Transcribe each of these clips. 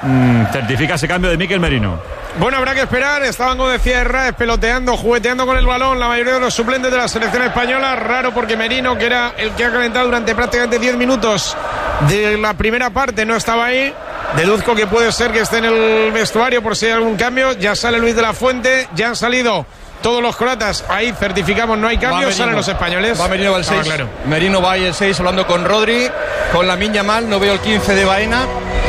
certifica ese cambio de Mikel Merino. Bueno, habrá que esperar. Estaban, como decía Herrera, peloteando, jugueteando con el balón la mayoría de los suplentes de la selección española. Raro porque Merino, que era el que ha calentado durante prácticamente 10 minutos de la primera parte, no estaba ahí. Deduzco que puede ser que esté en el vestuario por si hay algún cambio. Ya sale Luis de la Fuente, ya han salido todos los croatas. Ahí certificamos, no hay cambios, salen los españoles. Va Merino, va el 6. Claro. Merino va ahí el 6 hablando con Rodri, con Lamine Yamal. No veo el 15 de Baena.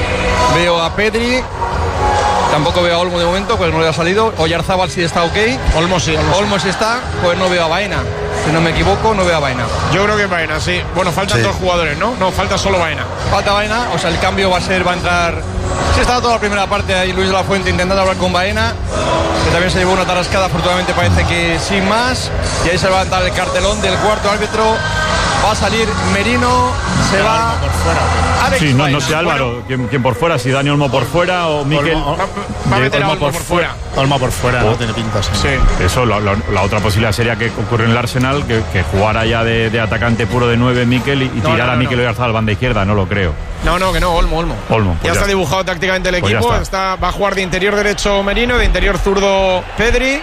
Veo a Pedri. Tampoco veo a Olmo de momento, pues no le ha salido. Oyarzábal sí está ok. Olmo sí está, pues no veo a Baena. Si no me equivoco, no veo a Baena. Yo creo que Baena, sí. Bueno, faltan dos jugadores, ¿no? No, falta solo Baena. Falta Baena, o sea, el cambio va a entrar... Sí, estaba toda la primera parte ahí Luis de la Fuente intentando hablar con Baena, que también se llevó una tarascada, afortunadamente parece que sin más. Y ahí se va a levantar el cartelón del cuarto árbitro. Va a salir Merino, se va por fuera. Sí, no sé Álvaro, ¿quién por fuera? Si Dani Olmo por fuera o Mikel. Va a meter a Olmo por fuera. Olmo por fuera, no tiene pinta. Sí. Eso, la otra posibilidad sería que ocurre en el Arsenal, que jugara ya de atacante puro de 9 Mikel y tirara a Mikel Oyarzabal banda izquierda, no lo creo. No, que no, Olmo. Pues ya está dibujado tácticamente el equipo, va a jugar de interior derecho Merino, de interior zurdo Pedri,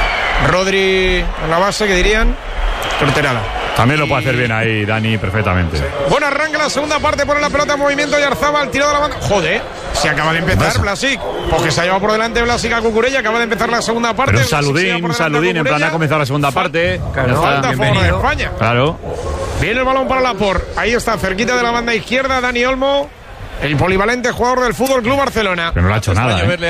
Rodri en la base, que dirían, Torterada. También lo puede hacer bien ahí Dani perfectamente. Sí. Bueno, arranca la segunda parte, pone la pelota en movimiento Oyarzabal, tirado de la banda. Joder, se acaba de empezar Blasic, porque se ha llevado por delante Blasic a Cucurella, acaba de empezar la segunda parte. Pero un saludín, en plan ha comenzado la segunda parte. Falta a favor de España. Claro. Viene el balón para Laporte, ahí está, cerquita de la banda izquierda, Dani Olmo, el polivalente jugador del Fútbol Club Barcelona. Pero no le ha hecho nada. Verle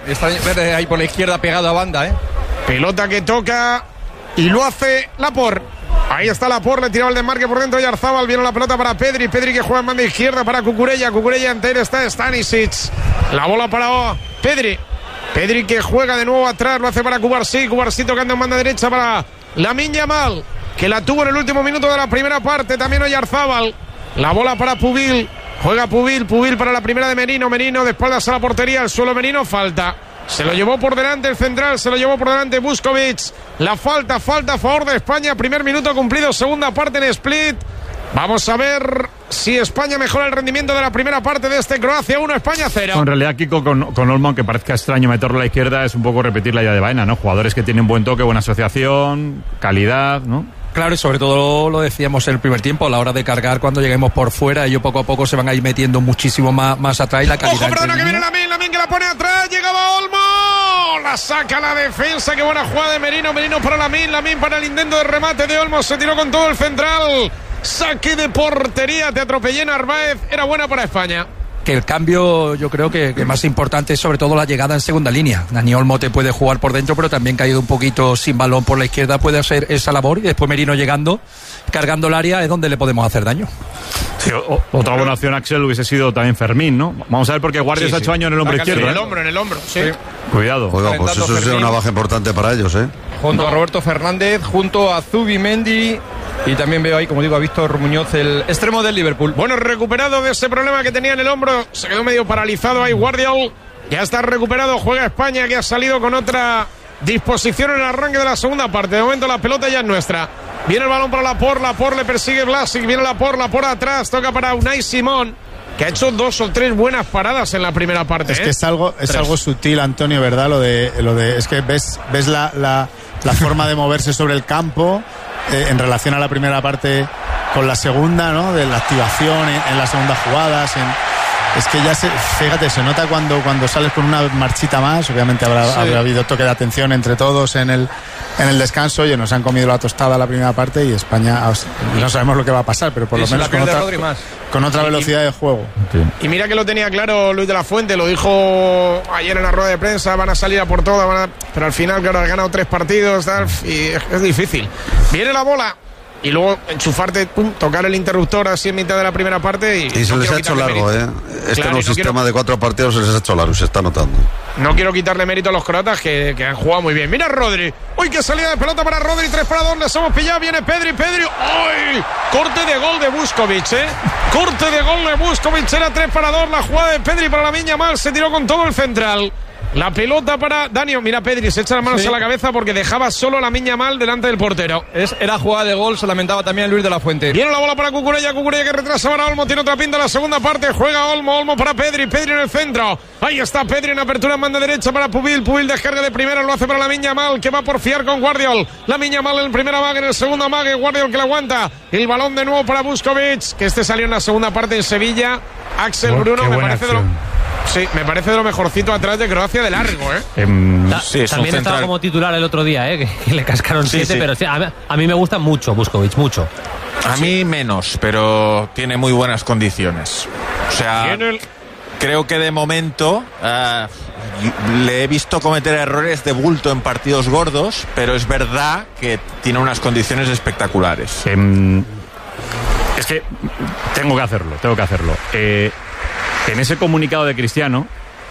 ahí por la izquierda pegado a banda, Pelota que toca y lo hace Laporte. Ahí está Laporte, le tiraba el desmarque por dentro Oyarzabal, viene la pelota para Pedri que juega en banda izquierda para Cucurella entera está Stanisic, la bola para Pedri que juega de nuevo atrás, lo hace para Cubarsí tocando en banda derecha para Lamine Yamal, que la tuvo en el último minuto de la primera parte, también Oyarzabal, la bola para Pubil, juega Pubil para la primera de Merino de espaldas a la portería, el suelo Merino, falta. Se lo llevó por delante el central, se lo llevó por delante Vuskovic. La falta a favor de España. Primer minuto cumplido, segunda parte en Split. Vamos a ver si España mejora el rendimiento de la primera parte de este Croacia 1, España 0. En realidad, Kiko, con Olmo, aunque parezca extraño meterlo a la izquierda, es un poco repetir la idea de Baena, ¿no? Jugadores que tienen buen toque, buena asociación, calidad, ¿no? Claro, y sobre todo lo decíamos en el primer tiempo, a la hora de cargar cuando lleguemos por fuera, ellos poco a poco se van a ir metiendo muchísimo más atrás y la calidad. ¡Ojo, perdona, que viene Lamine que la pone atrás! ¡Llegaba Olmo! La saca la defensa, qué buena jugada de Merino para Lamine para el intento de remate de Olmo, se tiró con todo el central. Saque de portería, te atropellé Narváez, era buena para España. Que el cambio yo creo que más importante es sobre todo la llegada en segunda línea. Dani Olmo te puede jugar por dentro, pero también caído un poquito sin balón por la izquierda puede hacer esa labor, y después Merino llegando, cargando el área, es donde le podemos hacer daño. Sí, otra buena opción, Axel, hubiese sido también Fermín, ¿no? Vamos a ver, porque Guardia se ha hecho daño en el hombro izquierdo. En el hombro, sí. Cuidado. Oiga, pues eso sería una baja importante para ellos, Junto a Roberto Fernández, junto a Zubimendi. Y también veo ahí, como digo, a Víctor Muñoz, el extremo del Liverpool. Bueno, recuperado de ese problema que tenía en el hombro. Se quedó medio paralizado ahí Guardiol. Ya está recuperado, juega España, que ha salido con otra disposición en el arranque de la segunda parte. De momento la pelota ya es nuestra. Viene el balón para Laporte le persigue Blasic, viene Laporte atrás, toca para Unai Simón, que ha hecho 2 o 3 buenas paradas en la primera parte. Es que es algo sutil, Antonio, ¿verdad? Lo de es que ves la forma de moverse sobre el campo en relación a la primera parte con la segunda, ¿no? De la activación en las segundas jugadas. Es que ya fíjate, se nota cuando sales con una marchita más. Obviamente habrá habido toque de atención entre todos en el descanso. Oye, nos han comido la tostada la primera parte y España, no sabemos lo que va a pasar, pero por lo menos con otra velocidad de juego. Sí. Y mira que lo tenía claro Luis de la Fuente, lo dijo ayer en la rueda de prensa, van a salir a por todas, pero al final, claro, han ganado 3 partidos, tal, y es difícil. Viene la bola y luego enchufarte, tocar el interruptor así en mitad de la primera parte y se les ha hecho largo, nuevo sistema de 4 partidos se les ha hecho largo, se está notando. No quiero quitarle mérito a los croatas que han jugado muy bien. Mira Rodri, uy, qué salida de pelota para Rodri, 3 para 2, les hemos pillado, viene Pedri, uy, corte de gol de Vuskovic, corte de gol de Vuskovic, era 3 para 2, la jugada de Pedri para Lamine Yamal, se tiró con todo el central. La pelota para Dani. Mira, Pedri se echa las manos a la cabeza porque dejaba solo a Lamine Yamal delante del portero. Era jugada de gol, se lamentaba también Luis de la Fuente. Viene la bola para Cucurella que retrasa para Olmo, tiene otra pinta en la segunda parte, juega Olmo para Pedri en el centro. Ahí está Pedri en apertura en banda derecha para Pubil descarga de primera, lo hace para Lamine Yamal, que va por fiar con Guardiol. Lamine Yamal en el primer amague, en el segundo amague, Guardiol que la aguanta. El balón de nuevo para Busquets, que salió en la segunda parte en Sevilla. Axel Bruno, me parece me parece de lo mejorcito atrás de Croacia de largo, Sí, también estaba como titular el otro día, que le cascaron 7, pero a mí me gusta mucho Busquets, mucho. A mí menos, pero tiene muy buenas condiciones. O sea, creo que de momento le he visto cometer errores de bulto en partidos gordos, pero es verdad que tiene unas condiciones espectaculares. Es que tengo que hacerlo. En ese comunicado de Cristiano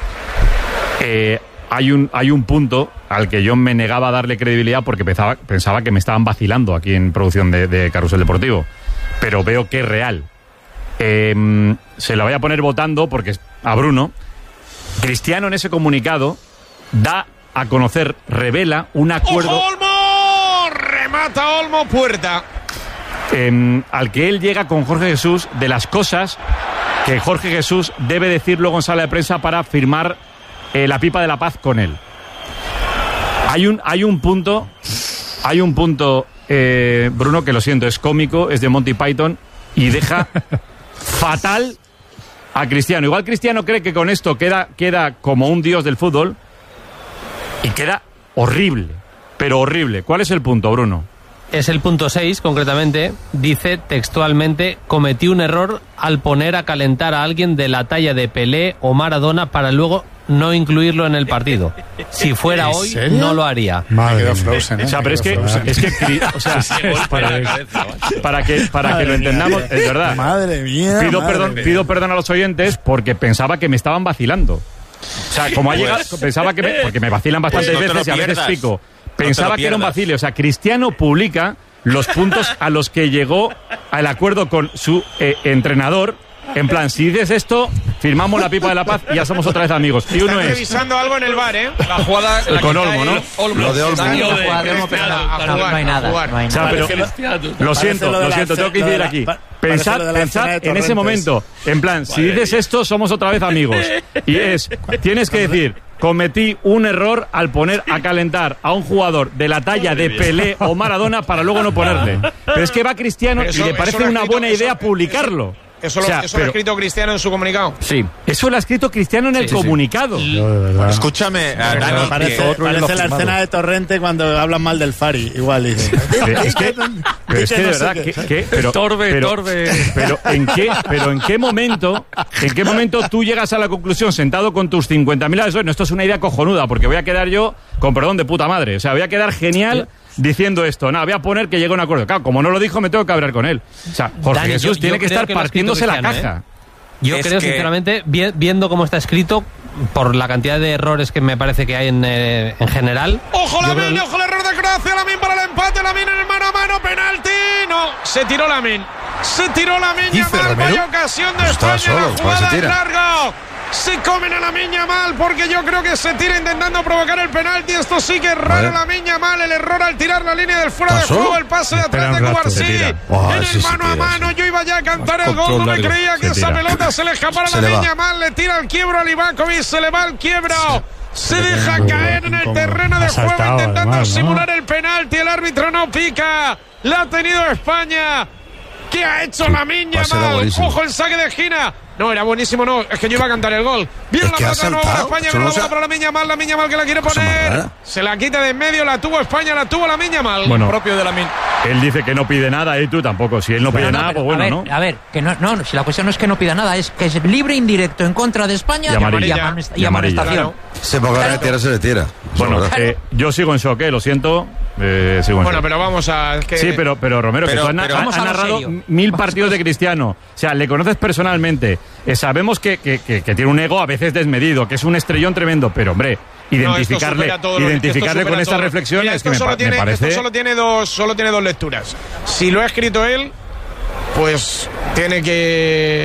hay un punto al que yo me negaba a darle credibilidad porque pensaba que me estaban vacilando aquí en producción de Carrusel Deportivo, pero veo que es real. Se la voy a poner votando porque a Bruno. Cristiano en ese comunicado da a conocer, revela un acuerdo. ¡Ojo, Olmo! Remata Olmo, puerta. Al que él llega con Jorge Jesús de las cosas que Jorge Jesús debe decir luego en sala de prensa para firmar la pipa de la paz con él. Hay un punto, Bruno, que lo siento, es cómico, es de Monty Python y deja fatal a Cristiano. Igual Cristiano cree que con esto queda como un dios del fútbol y queda horrible, pero horrible. ¿Cuál es el punto, Bruno? Es el punto 6, concretamente. Dice textualmente: cometí un error al poner a calentar a alguien de la talla de Pelé o Maradona para luego no incluirlo en el partido. Si fuera hoy, ¿serio? No lo haría. Madre Frozen, o sea, pero es que para que lo entendamos, es verdad. Madre mía. Pido perdón a los oyentes porque pensaba que me estaban vacilando. O sea, como ha llegado, pensaba que porque me vacilan bastantes veces y a veces pico. Pensaba que era un vacile. O sea, Cristiano publica los puntos a los que llegó al acuerdo con su entrenador. En plan, si dices esto, firmamos la pipa de la paz y ya somos otra vez amigos. Y uno Están revisando algo en el bar, La jugada con Olmo, ¿no? Lo de Olmo. No hay nada. O sea, pero, lo siento, tengo que incidir aquí. Pensad en ese momento. En plan, si dices esto, somos otra vez amigos. Y tienes que decir: cometí un error al poner a calentar a un jugador de la talla de Pelé o Maradona para luego no ponerle. Pero es que va Cristiano y le parece una buena idea publicarlo. Eso lo ha escrito Cristiano en su comunicado. Sí, eso lo ha escrito Cristiano en el comunicado. Escúchame, Dani, parece la escena de Torrente cuando hablan mal del Fari. Igual dice. Pero es que de verdad, pero ¿en qué momento tú llegas a la conclusión sentado con tus 50.000 asesores? No, esto es una idea cojonuda porque voy a quedar yo con perdón de puta madre. O sea, voy a quedar genial diciendo esto. Nada, voy a poner que llegue a un acuerdo. Claro, como no lo dijo, me tengo que hablar con él. O sea, Jorge Dani, Jesús tiene que estar partiéndose la caja. Yo creo, sinceramente, viendo cómo está escrito, por la cantidad de errores que me parece que hay en general. ¡Ojo Lamine! ¡Ojo el error de Croacia! Lamine para el empate. Lamine en el mano a mano. ¡Penalti! No, se tiró Lamine. Yamal. Vaya ocasión de España. La jugada es larga. Se comen a Lamine Yamal porque yo creo que se tira intentando provocar el penalti. Esto sí que es raro. Lamine Yamal, el error al tirar la línea del fuera de juego, el pase de atrás de Cubarsí. En el mano a mano, yo iba ya a cantar el gol, no me creía que esa pelota se le escapara a Lamine Yamal, le tira el quiebro a Livakovic, se le va el quiebro. Se deja caer en el terreno de juego intentando simular el penalti. El árbitro no pica. La ha tenido España. ¿Qué ha hecho Lamine Yamal? Ojo el saque de esquina. No, era buenísimo, no. Es que yo iba a cantar el gol. Viene la pelota nueva para España. Viene la bola para Lamine Yamal que la quiere poner. Se la quita de en medio. La tuvo España, la tuvo Lamine Yamal. Bueno, propio de Lamine. Él dice que no pide nada y tú tampoco. Si él no pide nada, pues bueno, ¿no? A ver, que no, si la cuestión no es que no pida nada, es que es libre indirecto en contra de España y amonestación. Se ponga se le tira. Bueno, yo sigo en shock, lo siento. Bueno, pero vamos a... Sí, pero Romero, que tú has narrado 1000 partidos de Cristiano. O sea, le conoces personalmente. Sabemos que tiene un ego a veces desmedido, que es un estrellón tremendo, pero hombre, identificarle con estas reflexiones. Mira, me parece... Esto solo tiene dos lecturas. Si lo ha escrito él, pues tiene que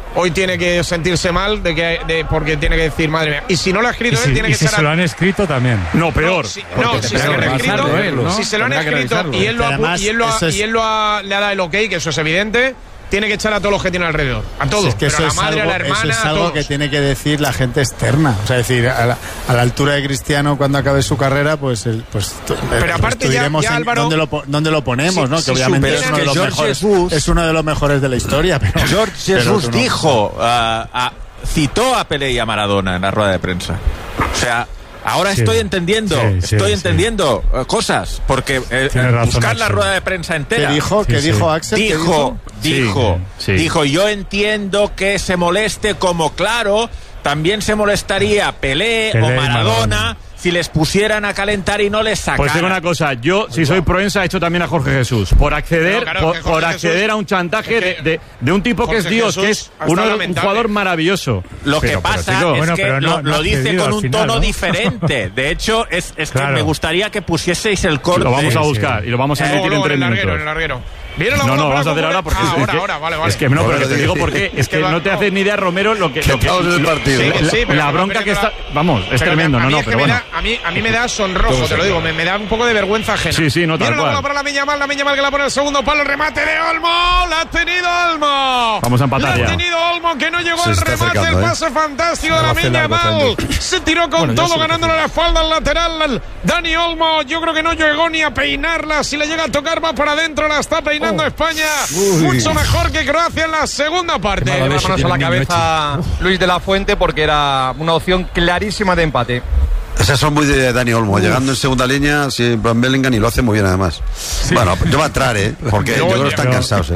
hoy tiene que sentirse mal porque tiene que decir, madre mía. Y si no lo ha escrito él, tiene que ser... Si se lo han escrito también. No, peor. Si se lo han escrito, si se lo han escrito y él le ha dado el ok, que eso es evidente, tiene que echar a todos los que tiene alrededor. A todos. Es que pero a la madre, a la hermana, eso es algo que tiene que decir la gente externa. O sea, decir, a la altura de Cristiano, cuando acabe su carrera, pues pero aparte ya Álvaro, ¿dónde lo ponemos? ¿no? Que obviamente es uno de los mejores de la historia. Pero, George Jesus dijo, citó a Pelé y a Maradona en la rueda de prensa. O sea, ahora estoy entendiendo cosas, porque buscar la rueda de prensa entera. ¿Qué dijo Axel? Dijo, yo entiendo que se moleste, como claro, también se molestaría Pelé o Maradona si les pusieran a calentar y no les sacaran. Pues digo una cosa, yo si soy Proensa he hecho también a Jorge Jesús por acceder por acceder a un chantaje de un tipo que es Dios, que es un jugador maravilloso. Lo que pasa es que lo dice con un tono diferente. De hecho, es que me gustaría que pusieseis el corte. Lo vamos a buscar y lo vamos a emitir en 3 minutos. En el larguero. No, vamos a hacer ahora porque vale. Es que no, pero te digo porque es que no te haces ni idea, Romero, lo que la bronca que está, vamos, es tremendo, pero bueno. A mí me da sonrojo, te lo digo, me da un poco de vergüenza ajena. Sí, no tal cual. Para la Lamine Yamal que la pone el segundo palo, el remate de Olmo, la ha tenido Olmo. Vamos a empatar ya. La ha tenido Olmo, que no llegó al remate, el pase fantástico de Lamine Yamal. Se tiró con todo, ganándole la espalda al lateral. Dani Olmo, yo creo que no llegó ni a peinarla, si le llega a tocar va para adentro, la está peinando España. Mucho mejor que Croacia en la segunda parte. Las manos a la cabeza Luis de la Fuente, porque era una opción clarísima de empate. Esas son muy de Dani Olmo, llegando en segunda línea, si Van Bellingham, y lo hace muy bien además. Bueno, yo va a entrar, porque yo creo que están cansados,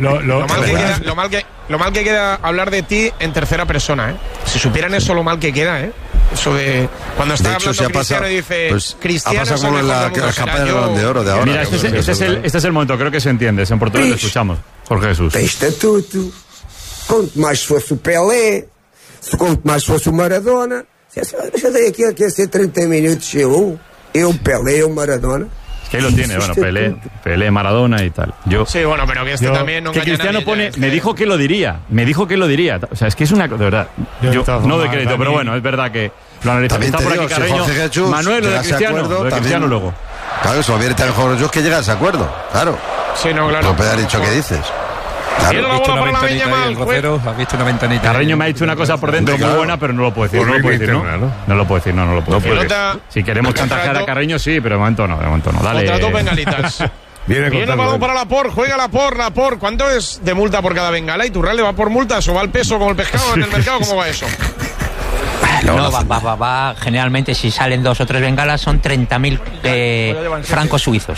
Lo mal que queda hablar de ti en tercera persona, Si supieran eso, lo mal que queda, Eso de cuando está hablando Cristiano y dice, pues, Cristiano ha pasado como en la campaña del Balón de Oro de ahora. Mira, este es el momento, creo que se entiende. En portugués lo escuchamos. Jorge Jesús. Tem estatuto. Quanto mais fosse o Pelé, quanto mais fosse o Maradona. Já dei aqui a ser 30 minutos eu Pelé, eu Maradona. Que ahí lo tiene, bueno, Pelé, Maradona y tal. Sí, bueno, pero que también no. Que Cristiano pone, me dijo que lo diría. O sea, es que es una, de verdad. Yo no de crédito, pero bueno, es verdad que lo analizamos. Está por aquí Carreño. Manuel, lo de Cristiano luego. Claro, eso viene tan mejor yo que llega a ese acuerdo, claro. Sí, no, claro. No puede haber dicho qué dices. Claro. ¿Has visto una ventanita ahí, el Rocero? ¿Has visto una ventanita? Carreño me ha dicho una cosa por dentro muy buena, pero no lo puedo decir. No lo puedo decir. Si queremos chantajear a Carreño, sí, pero de momento no. Dale. Contra dos bengalitas. Viene balón para Laporte, juega Laporte. ¿Cuánto es de multa por cada bengala? ¿Y Turralde va por multas o va al peso como el pescado en el mercado? ¿Cómo va eso? No, va. Generalmente, si salen 2 o 3 bengalas, son 30.000 francos suizos.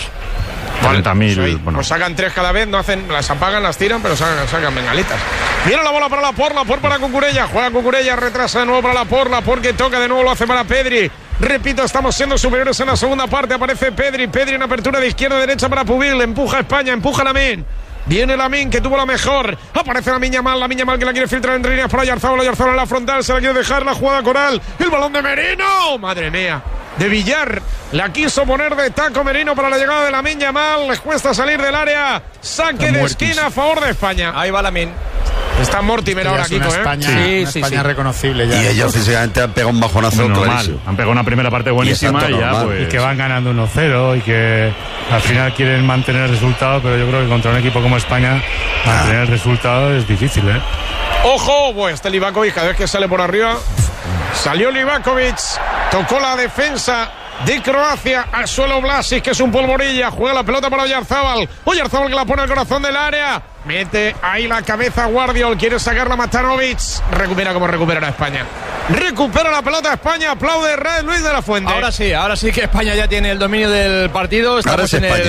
40.000. Bueno. Pues sacan 3 cada vez, no hacen, las apagan, las tiran, pero sacan bengalitas. Viene la bola para Laporte para Cucurella. Juega Cucurella, retrasa de nuevo para Laporte que toca de nuevo, lo hace para Pedri. Repito, estamos siendo superiores en la segunda parte. Aparece Pedri en apertura de izquierda a derecha para Pubil. Empuja a España, empuja Lamine. Viene Lamine, que tuvo la mejor. Aparece Lamine Yamal que la quiere filtrar entre líneas para Oyarzabal en la frontal. Se la quiere dejar, la jugada Coral. El balón de Merino. Madre mía. De Villar. La quiso poner de taco Merino para la llegada de Lamine Yamal. Les cuesta salir del área. Saque de esquina a favor de España. Ahí va Lamine. Está Mortimer ahora, Kiko, España reconocible ya. Y ellos físicamente han pegado un bajonazo normal. Han pegado una primera parte buenísima y que van ganando 1-0 y que al final quieren mantener el resultado, pero yo creo que contra un equipo como España mantener el resultado es difícil, Ojo, pues este Livakovic cada vez que sale por arriba. Salió Livakovic, tocó la defensa de Croacia, al suelo Vlasic, que es un polvorilla, juega la pelota para Oyarzabal que la pone al corazón del área, mete ahí la cabeza Guardiol, quiere sacarla Matanovic, recupera a España, recupera la pelota a España, aplaude Red Luis de la Fuente. Ahora sí que España ya tiene el dominio del partido, estamos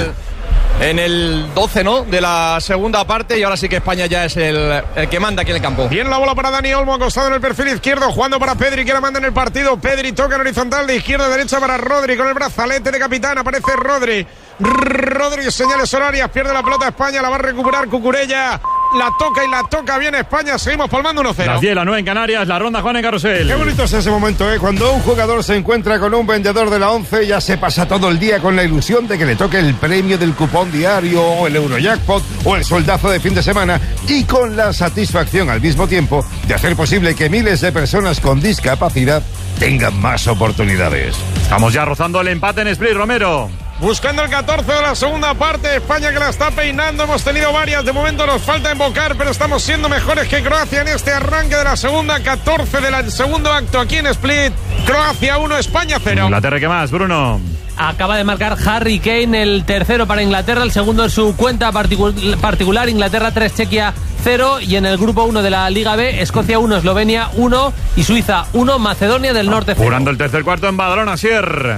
en el 12, ¿no?, de la segunda parte, y ahora sí que España ya es el que manda aquí en el campo. Bien la bola para Dani Olmo, acostado en el perfil izquierdo, jugando para Pedri, que la manda en el partido. Pedri toca en horizontal de izquierda a derecha para Rodri, con el brazalete de capitán, aparece Rodri, señales horarias, pierde la pelota España, la va a recuperar Cucurella, la toca bien España. Seguimos palmando 1-0. Las 10, las 9 en Canarias, la ronda Juan en Carrusel. Qué bonito es ese momento, cuando un jugador se encuentra con un vendedor de la 11, ya se pasa todo el día con la ilusión de que le toque el premio del cupón diario, o el Eurojackpot, o el soldazo de fin de semana, y con la satisfacción al mismo tiempo de hacer posible que miles de personas con discapacidad tengan más oportunidades. Estamos ya rozando el empate en Split, Romero. Buscando el 14 de la segunda parte, España que la está peinando, hemos tenido varias, de momento nos falta invocar, pero estamos siendo mejores que Croacia en este arranque de la segunda, 14 del segundo acto aquí en Split, Croacia 1, España 0. Inglaterra, ¿qué más, Bruno? Acaba de marcar Harry Kane el tercero para Inglaterra, el segundo en su cuenta particular, Inglaterra 3, Chequia 0, y en el grupo 1 de la Liga B, Escocia 1, Eslovenia 1 y Suiza 1, Macedonia del Norte 0. Jurando el tercer cuarto en Badalona, Sier.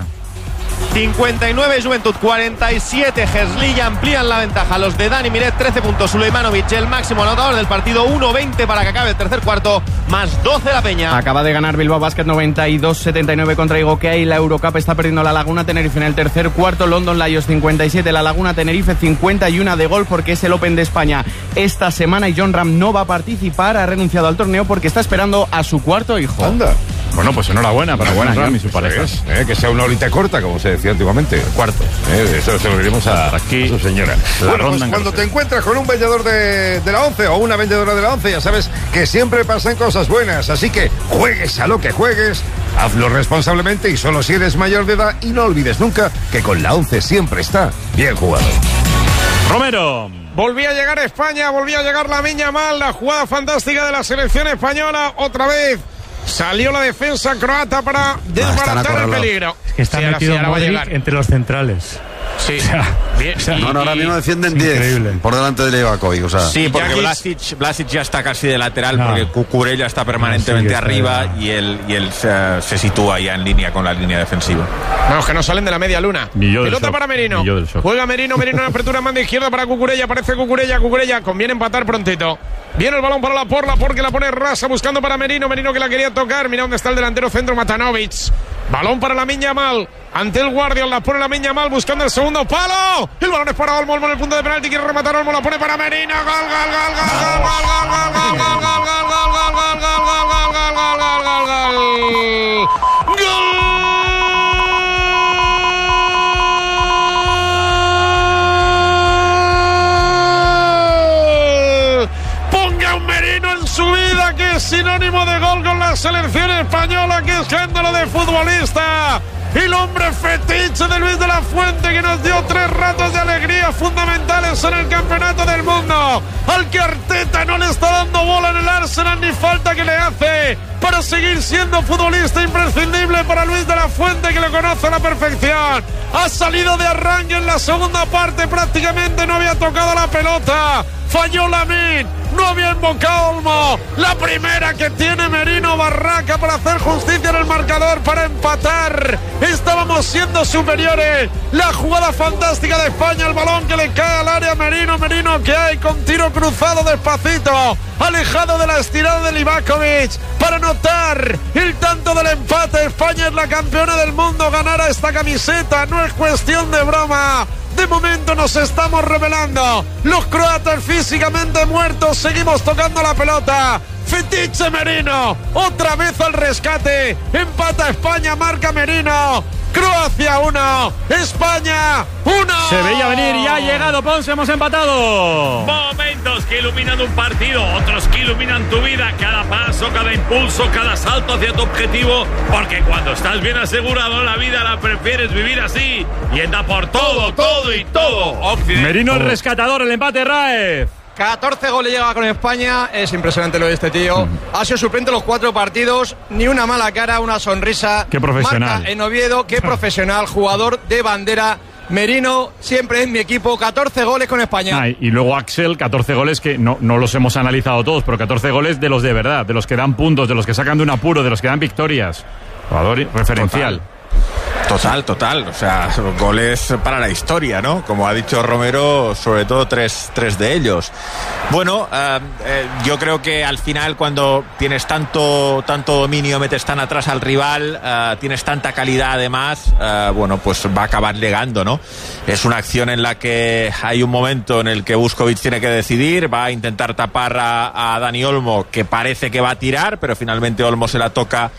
59 Juventud, 47 Herzliya, amplían la ventaja los de Dani Miret, 13 puntos Sulejmanovic, el máximo anotador del partido, 1-20 para que acabe el tercer cuarto, más 12 la Peña. Acaba de ganar Bilbao Basket 92-79 contra Igoquea, y la Eurocup está perdiendo la Laguna Tenerife en el tercer cuarto. London Lions 57, la Laguna Tenerife 51 de gol, porque es el Open de España esta semana y John Ram no va a participar, ha renunciado al torneo porque está esperando a su cuarto hijo. Anda. Bueno, pues enhorabuena para John Ram y sus parejas. Que sea una horita corta, como se decía antiguamente. Cuarto. Eso se lo diremos a su señora. Bueno, pues cuando te encuentras con un vendedor de la 11 o una vendedora de la 11, ya sabes que siempre pasan cosas buenas. Así que juegues a lo que juegues, hazlo responsablemente y solo si eres mayor de edad. Y no olvides nunca que con la 11 siempre está bien jugado. Romero. Volvía a llegar España, volvía a llegar Lamine Yamal, la jugada fantástica de la selección española. Otra vez salió la defensa croata para desbaratar el peligro. Es que está metido Modric entre los centrales. Sí. Ahora mismo defienden 10 por delante de Livakovic. Sí, porque Vlasic ya está casi de lateral, porque Cucurella está permanentemente arriba y él se sitúa ya en línea con la línea defensiva. Vamos, que no salen de la media luna. Pelota para Merino. Juega Merino en apertura en banda izquierda para Cucurella. Aparece Cucurella. Conviene empatar prontito. Viene el balón para Laporte que la pone rasa buscando para Merino que la quería tocar. Mira dónde está el delantero centro, Matanovic. Balón para Lamine Yamal. Ante el Guardian la pone Lamine Yamal buscando el segundo palo. El balón es para Olmo en el punto de penalti. Quiere rematar Olmo, la pone para Merino. Sinónimo de gol con la selección española. ¡Qué escándalo de futbolista! El hombre fetiche de Luis de la Fuente, que nos dio 3 ratos de alegría fundamentales en el campeonato del mundo, al que Arteta no le está dando bola en el Arsenal ni falta que le hace para seguir siendo futbolista imprescindible para Luis de la Fuente, que lo conoce a la perfección. Ha salido de arranque en la segunda parte, prácticamente no había tocado la pelota. Falló Lamine, no había invocado Olmo. La primera que tiene Merino Barraca para hacer justicia en el marcador, para empatar. Estábamos siendo superiores. La jugada fantástica de España, el balón que le cae al área Merino que hay con tiro cruzado despacito, alejado de la estirada de Livakovic para anotar el tanto del empate. España es la campeona del mundo, ganará esta camiseta, no es cuestión de broma. De momento nos estamos revelando. Los croatas físicamente muertos, seguimos tocando la pelota. Fetiche Merino, otra vez al rescate. Empata España, marca Merino. Croacia 1, España 1. Se veía venir y ha llegado Ponce, hemos empatado. Momentos que iluminan un partido, otros que iluminan tu vida. Cada paso, cada impulso, cada salto hacia tu objetivo. Porque cuando estás bien asegurado en la vida, la prefieres vivir así. Y anda por todo, todo y todo. Occidente. Merino el rescatador, el empate, Raef. 14 goles llega con España, es impresionante lo de este tío. Ha sido suplente los 4 partidos, ni una mala cara, una sonrisa. Qué profesional. Marca en Oviedo, qué profesional, jugador de bandera. Merino siempre es mi equipo, 14 goles con España. Y luego Axel, 14 goles que no los hemos analizado todos, pero 14 goles de los de verdad, de los que dan puntos, de los que sacan de un apuro, de los que dan victorias. Jugador referencial. Total. Total. O sea, goles para la historia, ¿no? Como ha dicho Romero, sobre todo tres de ellos. Bueno, yo creo que al final cuando tienes tanto dominio, metes tan atrás al rival, tienes tanta calidad además, bueno, pues va a acabar llegando, ¿no? Es una acción en la que hay un momento en el que Vuskovic tiene que decidir, va a intentar tapar a Dani Olmo, que parece que va a tirar, pero finalmente Olmo se la toca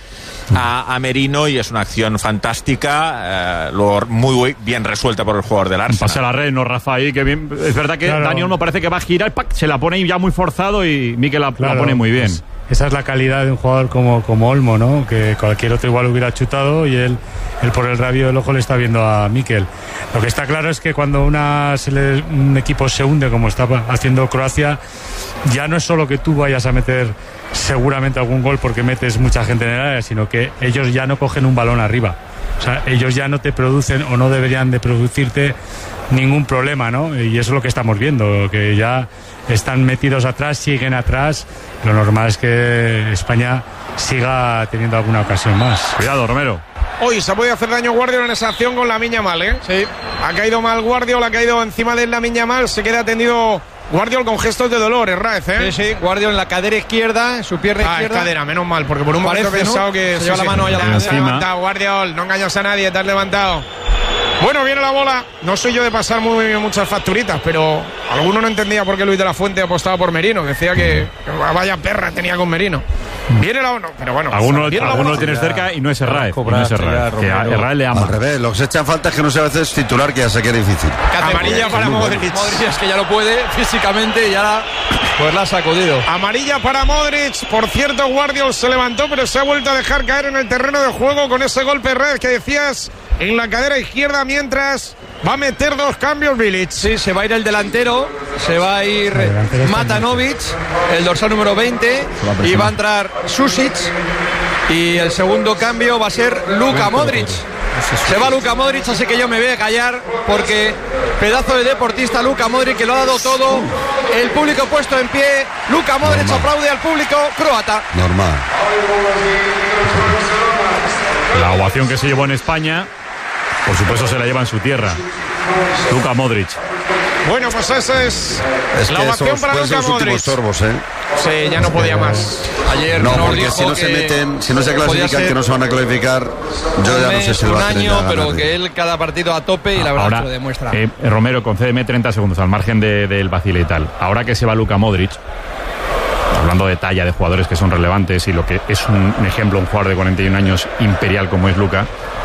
a Merino y es una acción fantástica, muy bien resuelta por el jugador del Arsenal. Pasa la red, no Rafa ahí, que bien. Es verdad que Dani Olmo parece que va a girar, ¡pac! Se la pone ya muy forzado y Mikel la pone muy bien. Pues esa es la calidad de un jugador como Olmo, ¿no? Que cualquier otro igual hubiera chutado y él por el rabillo del ojo le está viendo a Mikel. Lo que está claro es que cuando un equipo se hunde, como está haciendo Croacia, ya no es solo que tú vayas a meter seguramente algún gol porque metes mucha gente en el área, sino que ellos ya no cogen un balón arriba. O sea, ellos ya no te producen o no deberían de producirte ningún problema, ¿no? Y eso es lo que estamos viendo, que ya están metidos atrás, siguen atrás. Lo normal es que España siga teniendo alguna ocasión más. Cuidado, Romero. Hoy se ha podido hacer daño Guardiola en esa acción con Lamine Yamal, ¿eh? Sí. Ha caído mal Guardiola, ha caído encima de Lamine Yamal, se queda atendido Guardiola con gestos de dolor, Herráez, ¿eh? Sí, Guardiola en la cadera izquierda, en su pierna izquierda. Es cadera, menos mal, porque por un momento he pensado que se lleva la mano allá encima. Se ha levantado, Guardiola, no engañas a nadie, te has levantado. Bueno, viene la bola. No soy yo de pasar muchas facturitas, pero alguno no entendía por qué Luis de la Fuente apostaba por Merino. Decía que vaya perra tenía con Merino. Viene la bola, pero bueno. Alguno lo tienes cerca y no es Herráez. Herráez le ama. Al revés, lo que se echan falta es que no sea a veces titular, que ya sé que es difícil. Amarilla para Modric. Modric es que ya lo puede físicamente y ahora pues la ha sacudido. Amarilla para Modric. Por cierto, Guardiola se levantó, pero se ha vuelto a dejar caer en el terreno de juego con ese golpe Herráez que decías en la cadera izquierda, mientras va a meter dos cambios Bilic. Sí, se va a ir el delantero, se va a ir Matanovic, el dorsal número 20, y va a entrar Susic, y el segundo cambio va a ser Luka Modric. Se va Luka Modric, así que yo me voy a callar, porque pedazo de deportista Luka Modric, que lo ha dado todo. El público puesto en pie, Luka Modric aplaude al público croata. Normal. La ovación que se llevó en España, por supuesto, se la lleva en su tierra. Luka Modric. Bueno, pues esa es la ovación para Luka Modric. Sorbos, ¿eh? Sí, ya no podía más. Ayer no, porque si no se meten, si no se clasifican, que no se van a clasificar, yo ya no sé si lo va a tener. Pero que él cada partido a tope y la verdad que lo demuestra. Romero, concédeme 30 segundos al margen del vacile y tal. Ahora que se va Luka Modric, hablando de talla de jugadores que son relevantes y lo que es un ejemplo, un jugador de 41 años imperial como es Luka,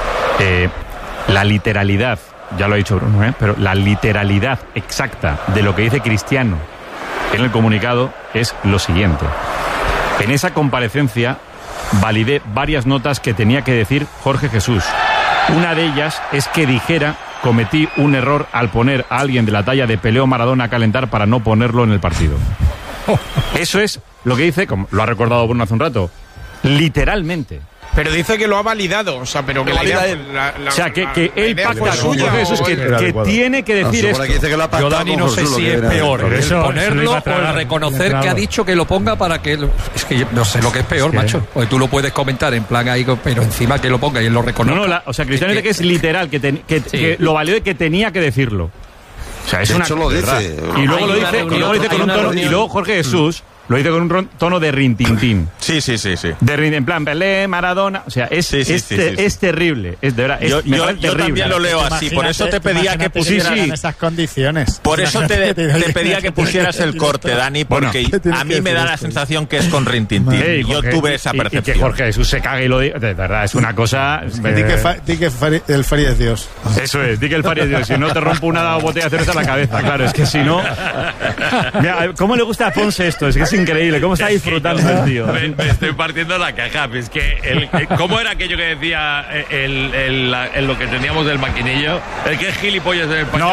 la literalidad, ya lo ha dicho Bruno, pero la literalidad exacta de lo que dice Cristiano en el comunicado es lo siguiente. En esa comparecencia validé varias notas que tenía que decir Jorge Jesús. Una de ellas es que dijera: cometí un error al poner a alguien de la talla de Pelé o Maradona a calentar para no ponerlo en el partido. Eso es lo que dice, como lo ha recordado Bruno hace un rato, literalmente. Pero dice que lo ha validado, o sea, pero que la idea... O sea, que él pacta con Jorge Jesús, que tiene que decir esto. Yo, Dani, no sé si es peor el ponerlo o el reconocer que ha dicho que lo ponga para que... Es que yo no sé lo que es peor, macho. Porque tú lo puedes comentar en plan ahí, pero encima que lo ponga y él lo reconozca. No, o sea, Cristiano dice que es literal, que lo validó y que tenía que decirlo. O sea, es una... lo dice. Y luego lo dice con un tono... Y luego Jorge Jesús... Lo dice con un tono de rintintín. Sí. En plan, Pelé, Maradona. O sea, es terrible. Es de verdad. Yo también lo leo así. Por eso te pedía que pusieras en esas condiciones. Por eso te pedía que pusieras el corte, Dani, porque a mí me da la sensación que es con rintintín. Yo tuve esa percepción. Y que Jorge Jesús se cague y lo diga. De verdad, es una cosa. Di que el Fari es Dios. Eso es, di que el Fari es Dios. Si no te rompo una botella de cerveza en la cabeza. Claro, es que si no. Mira, ¿cómo le gusta a Ponce esto? Es que es increíble, cómo está disfrutando el tío. Me estoy partiendo la caja. Es que ¿cómo era aquello que decía lo que teníamos del maquinillo? El que es gilipollas del pañuelo.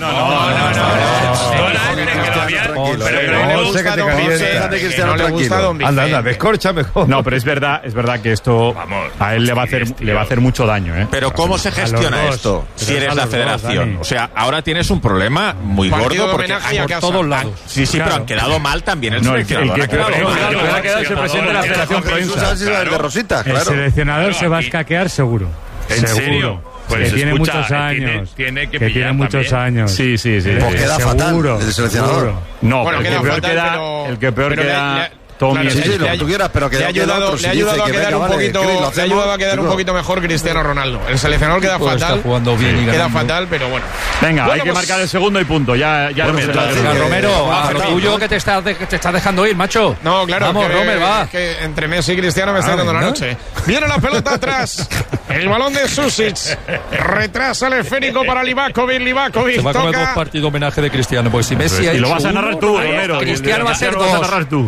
No, anda, descorcha mejor. No, pero es verdad que esto a él le va a hacer mucho daño, ¿eh? Pero ¿cómo se gestiona esto si eres la federación? O sea, ahora tienes un problema muy gordo porque por todos lados. Sí, pero han quedado mal también el seleccionador. El presidente de la Federación Provincial. El de Rosita, El seleccionador se va a escaquear seguro. ¿En serio? Pues que tiene muchos años. Tiene que tiene pillar muchos también. años. Sí. Pues queda fatal el seleccionador. No, Bueno, pero el que peor queda Tommy. Sí, lo que tú quieras, pero que le ha ayudado a quedar un poquito, le ha ayudado a quedar un poquito mejor Cristiano Ronaldo. El seleccionador queda fatal. Está jugando bien y queda ganando. fatal, pero bueno. Venga, Bueno, hay que pues, marcar el segundo y punto. Ya Romero, a lo tuyo que te estás dejando ir, macho. No, claro. Vamos, Romer, va. Es que entre Messi y Cristiano me está dando la noche. Viene la pelota atrás. El balón de Susic. Retrasa el esférico para Livakovic. Livakovic Se va a comer 2 toca. partidos homenaje de Cristiano, porque si Messi ha Y lo hecho vas a narrar tú, uno, Romero. Cristiano va a ser lo vas a 2. narrar tú.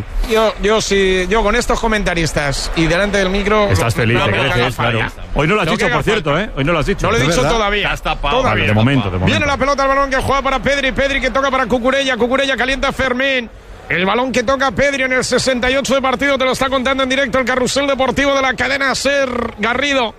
Yo con estos comentaristas y delante del micro. Estás feliz, no te me haga creces, falta. claro. Hoy no lo has Lo dicho, que haga por cierto, falta. Hoy no lo has dicho. No lo he dicho todavía. Estás tapado. Todavía. De momento. Viene la pelota al balón que juega para Pedri. Pedri que toca para Cucurella. Cucurella calienta a Fermín. El balón que toca Pedri en el 68 de partido. Te lo está contando en directo el carrusel deportivo de la cadena SER Garrido.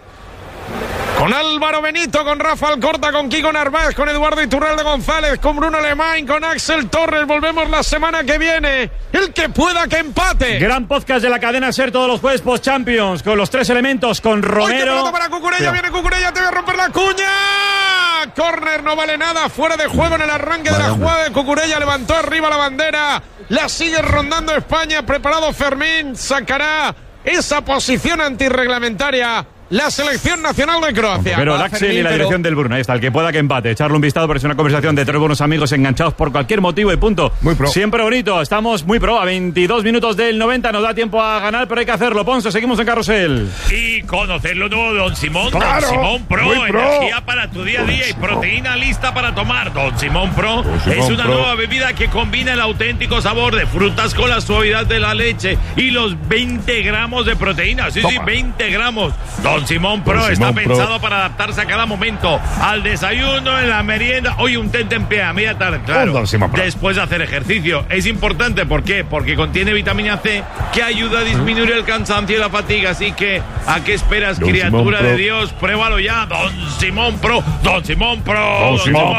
Con Álvaro Benito, con Rafa Alcorta, con Kiko Narváez, con Eduardo Iturralde González, con Bruno Alemán, con Axel Torres. Volvemos la semana que viene. El que pueda que empate. Gran podcast de la cadena SER todos los jueves post Champions con los 3 elementos, con Romero. Pelota para Cucurella, viene Cucurella, te voy a romper la cuña. Córner, no vale nada, fuera de juego en el arranque de la jugada de Cucurella, levantó arriba la bandera, la sigue rondando España, preparado Fermín, sacará esa posición antirreglamentaria la selección nacional de Croacia. Pero el Axel y la dirección del Bruno, ahí está, el que pueda que empate, echarle un vistazo porque es una conversación de 3 buenos amigos enganchados por cualquier motivo y punto. Muy pro. Siempre bonito, estamos muy pro, a 22 minutos del 90, nos da tiempo a ganar, pero hay que hacerlo. Ponce, seguimos en carrusel. Y conocer lo nuevo de Don Simón. Claro, Don Simón Pro, muy pro. energía para tu día a día y proteína lista para tomar. Don Simón Pro es una nueva bebida que combina el auténtico sabor de frutas con la suavidad de la leche y los 20 gramos de proteína. Sí, 20 gramos. Don Simón Pro está pensado para adaptarse a cada momento, al desayuno, en la merienda. Oye, un tentempié a media tarde, claro, después de hacer ejercicio. Es importante, ¿por qué? Porque contiene vitamina C que ayuda a disminuir el cansancio y la fatiga. Así que, ¿a qué esperas, criatura de Dios? Pruébalo ya, Don Simón Pro. Don Simón Pro. Don Simón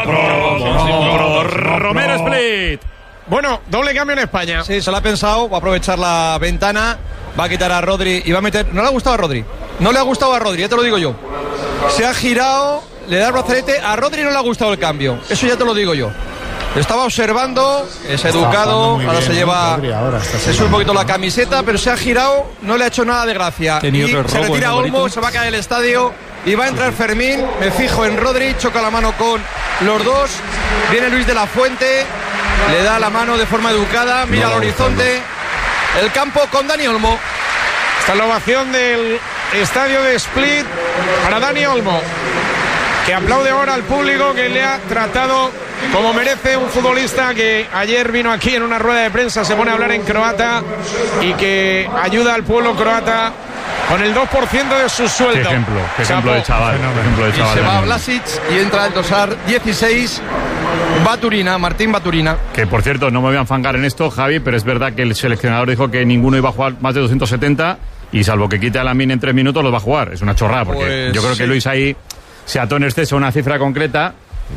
Pro. Romero Split. Bueno, doble cambio en España. Sí, se lo ha pensado, va a aprovechar la ventana, va a quitar a Rodri y va a meter... No le ha gustado a Rodri, no le ha gustado a Rodri, ya te lo digo yo. Se ha girado, le da el brazalete, a Rodri no le ha gustado el cambio, eso ya te lo digo yo. Estaba observando, es educado, ahora se lleva... Se sube un poquito la camiseta, pero se ha girado, no le ha hecho nada de gracia. Y se retira Olmo, se va a caer el estadio y va a entrar Fermín, me fijo en Rodri, choca la mano con los dos, viene Luis de la Fuente... Le da la mano de forma educada, mira al horizonte. El campo con Dani Olmo. Esta es la ovación del estadio de Split para Dani Olmo, que aplaude ahora al público que le ha tratado como merece un futbolista que ayer vino aquí en una rueda de prensa, se pone a hablar en croata y que ayuda al pueblo croata con el 2% de su sueldo. Qué ejemplo de chaval. Y se va a Vlasic y entra el dosar 16, Baturina, Martín Baturina. Que por cierto, no me voy a enfangar en esto, Javi, pero es verdad que el seleccionador dijo que ninguno iba a jugar más de 270 y salvo que quite a Lamine en 3 minutos los va a jugar. Es una chorrada porque Pues yo creo que sí. Luis ahí se ató en exceso a una cifra concreta.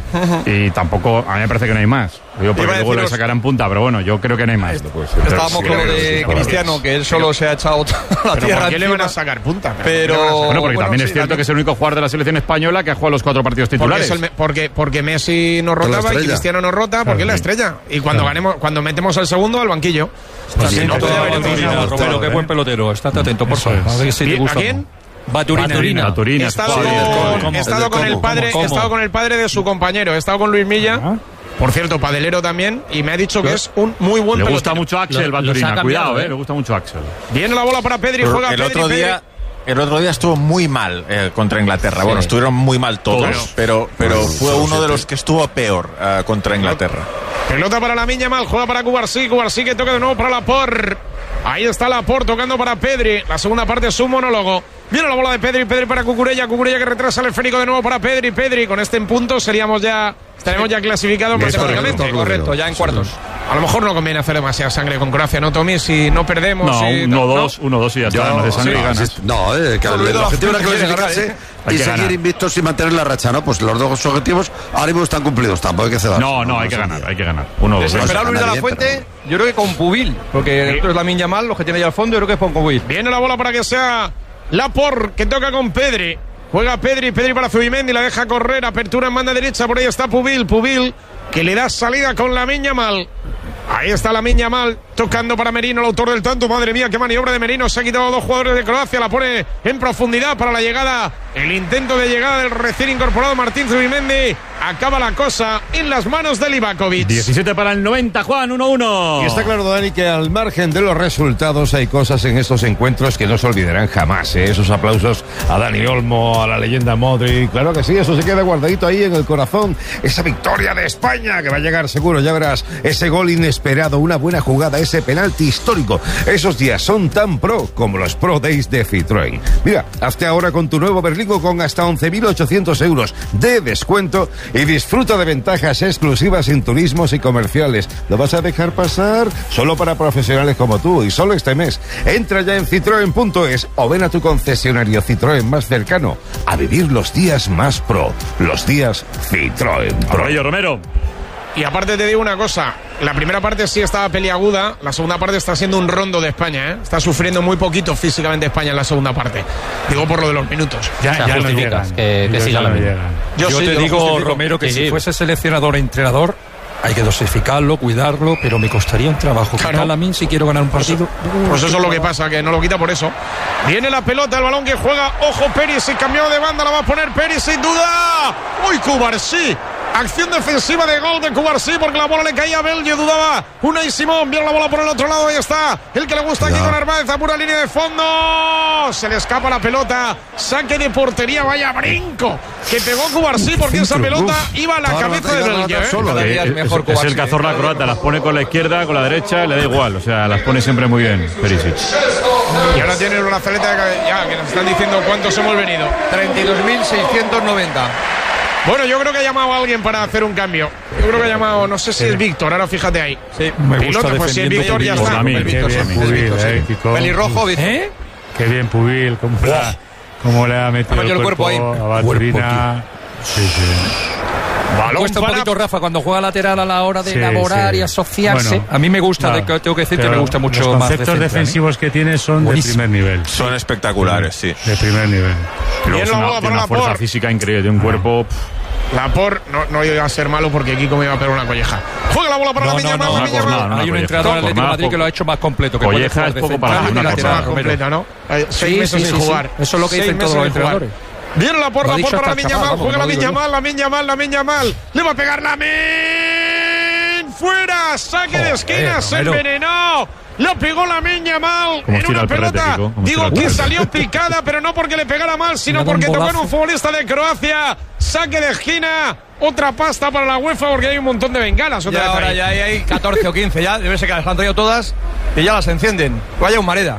Y tampoco, a mí me parece que no hay más. Digo, porque luego le sacarán punta, pero bueno, yo creo que no hay más. Estábamos con lo de Cristiano, que él solo se ha echado la tierra. ¿Por qué le van a encima? sacar punta? Pero bueno, porque también sí, es cierto también. que es el único jugador de la selección española que ha jugado los 4 partidos titulares. Porque Messi no rotaba y Cristiano no rota, porque es la estrella. Y cuando ganemos, cuando metemos al segundo, al banquillo. Romero, qué buen pelotero. Estate atento, por favor. A ver si te gusta. ¿A quién? Baturina. He estado con el padre de su compañero, he estado con Luis Milla, por cierto, padelero también, y me ha dicho que es un muy buen pelotero. Le gusta mucho Axel Baturina, cuidado, le gusta mucho Axel. Viene la bola para Pedri, juega el otro día. El otro día estuvo muy mal contra Inglaterra. Bueno, estuvieron muy mal todos, pero fue uno de los que estuvo peor contra Inglaterra. Pelota para Lamine Yamal, juega para Cubarsí que toca de nuevo para Laporte. Ahí está Laporte tocando para Pedri. La segunda parte es un monólogo. Viene la bola de Pedri para Cucurella que retrasa el esférico de nuevo para Pedri. Con este en punto estaremos ya clasificados matemáticamente. Correcto, ya en cuartos. A lo mejor no conviene hacer demasiada sangre con Croacia, ¿no, Tommy? Si no perdemos. No, 1-2 y ya está, no hace sangre y ganas. No, que el objetivo era clasificarse y seguir invictos y mantener la racha, ¿no? Pues los dos objetivos ahora mismo están cumplidos, tampoco hay que ceder. No, hay que ganar. 1-2. Desesperado Luis de la Fuente, yo creo que con Pubil, porque el otro es Lamine Yamal, los que tiene ahí al fondo, yo creo que es con Pubil. Viene la bola para que sea Laporte, que toca con Pedri. Juega Pedri para Zubimendi, la deja correr, apertura en banda derecha, por ahí está Pubil, que le da salida con Lamine Yamal. Ahí está Lamine Yamal, tocando para Merino, el autor del tanto. Madre mía, qué maniobra de Merino. Se ha quitado a 2 jugadores de Croacia, la pone en profundidad para la llegada. El intento de llegada del recién incorporado Martín Zubimendi. Acaba la cosa en las manos de Livakovic. 17 para el 90, Juan, 1-1. Y está claro, Dani, que al margen de los resultados hay cosas en estos encuentros que no se olvidarán jamás, ¿eh? Esos aplausos a Dani Olmo, a la leyenda Modric. Claro que sí, eso se queda guardadito ahí en el corazón. Esa victoria de España que va a llegar seguro, ya verás. Ese gol inesperado, una buena jugada, ese penalti histórico. Esos días son tan pro como los Pro Days de Citroën. Mira, hazte ahora con tu nuevo Berlingo con hasta 11.800 euros de descuento y disfruta de ventajas exclusivas en turismos y comerciales. ¿Lo vas a dejar pasar? Solo para profesionales como tú y solo este mes. Entra ya en citroen.es o ven a tu concesionario Citroën más cercano a vivir los días más pro. Los días Citroën Pro. Romero. Y aparte te digo una cosa, la primera parte sí estaba peliaguda, la segunda parte está siendo un rondo de España, ¿eh? Está sufriendo muy poquito físicamente España en la segunda parte. Digo por lo de los minutos. Ya no llegan. Que siga la misma. Yo te digo, Romero, que si fuese seleccionador e entrenador, hay que dosificarlo, cuidarlo, pero me costaría un trabajo. Claro. A mí si quiero ganar un partido. Pues eso es lo que pasa, que no lo quita por eso. Viene la pelota, el balón que juega, ojo Perisic, cambió de banda, la va a poner Perisic, duda. ¡Uy, Cubarsí! Acción defensiva de gol de Cubarsí porque la bola le caía a Belge, dudaba Unai Simón, vio la bola por el otro lado, ahí está el que le gusta aquí con Armáez, a pura línea de fondo, se le escapa la pelota, saque de portería, vaya brinco que pegó Cubarsí porque esa pelota iba a la cabeza de Belge. Es el cazorla croata, las pone con la izquierda, con la derecha, le da igual, o sea, las pone siempre muy bien Perisic. Y ahora tiene una brazaleta que nos están diciendo cuántos hemos venido. 32.690. Bueno, yo creo que ha llamado a alguien para hacer un cambio. Yo creo que ha llamado, no sé si es Víctor, ahora fíjate ahí. Sí. Me gusta piloto, pues si es Víctor ya está. Pelirrojo, Qué bien Pubil, cómo le ha metido el cuerpo ahí. A Baturina. Sí. Cuesta un poquito, Rafa, cuando juega lateral a la hora de elaborar y asociarse. Bueno, a mí me gusta, tengo que decir que me gusta mucho más. Los conceptos defensivos que tiene son de primer nivel. Son espectaculares, sí. De primer nivel. Tiene una fuerza física increíble, de un cuerpo. Laporte no iba a ser malo porque Kiko me iba a pegar una colleja. Juega la bola para Lamine Yamal. Hay un entrenador del Atlético de Madrid que lo ha hecho más completo. Que colleja es poco para una lateral completa, ¿no? 6 meses sin jugar. Eso es lo que dicen todos los entrenadores. Viene la porra para Lamine Yamal, juega Lamine Yamal, le va a pegar Lamine, fuera, saque de esquina, se envenenó, le pegó Lamine Yamal en una pelota, digo que salió picada, pero no porque le pegara mal, sino porque tocó en un futbolista de Croacia, saque de esquina, otra pasta para la UEFA porque hay un montón de bengalas. Ya ahora ya hay 14 o 15, ya debe ser que las han traído todas y ya las encienden, vaya humareda.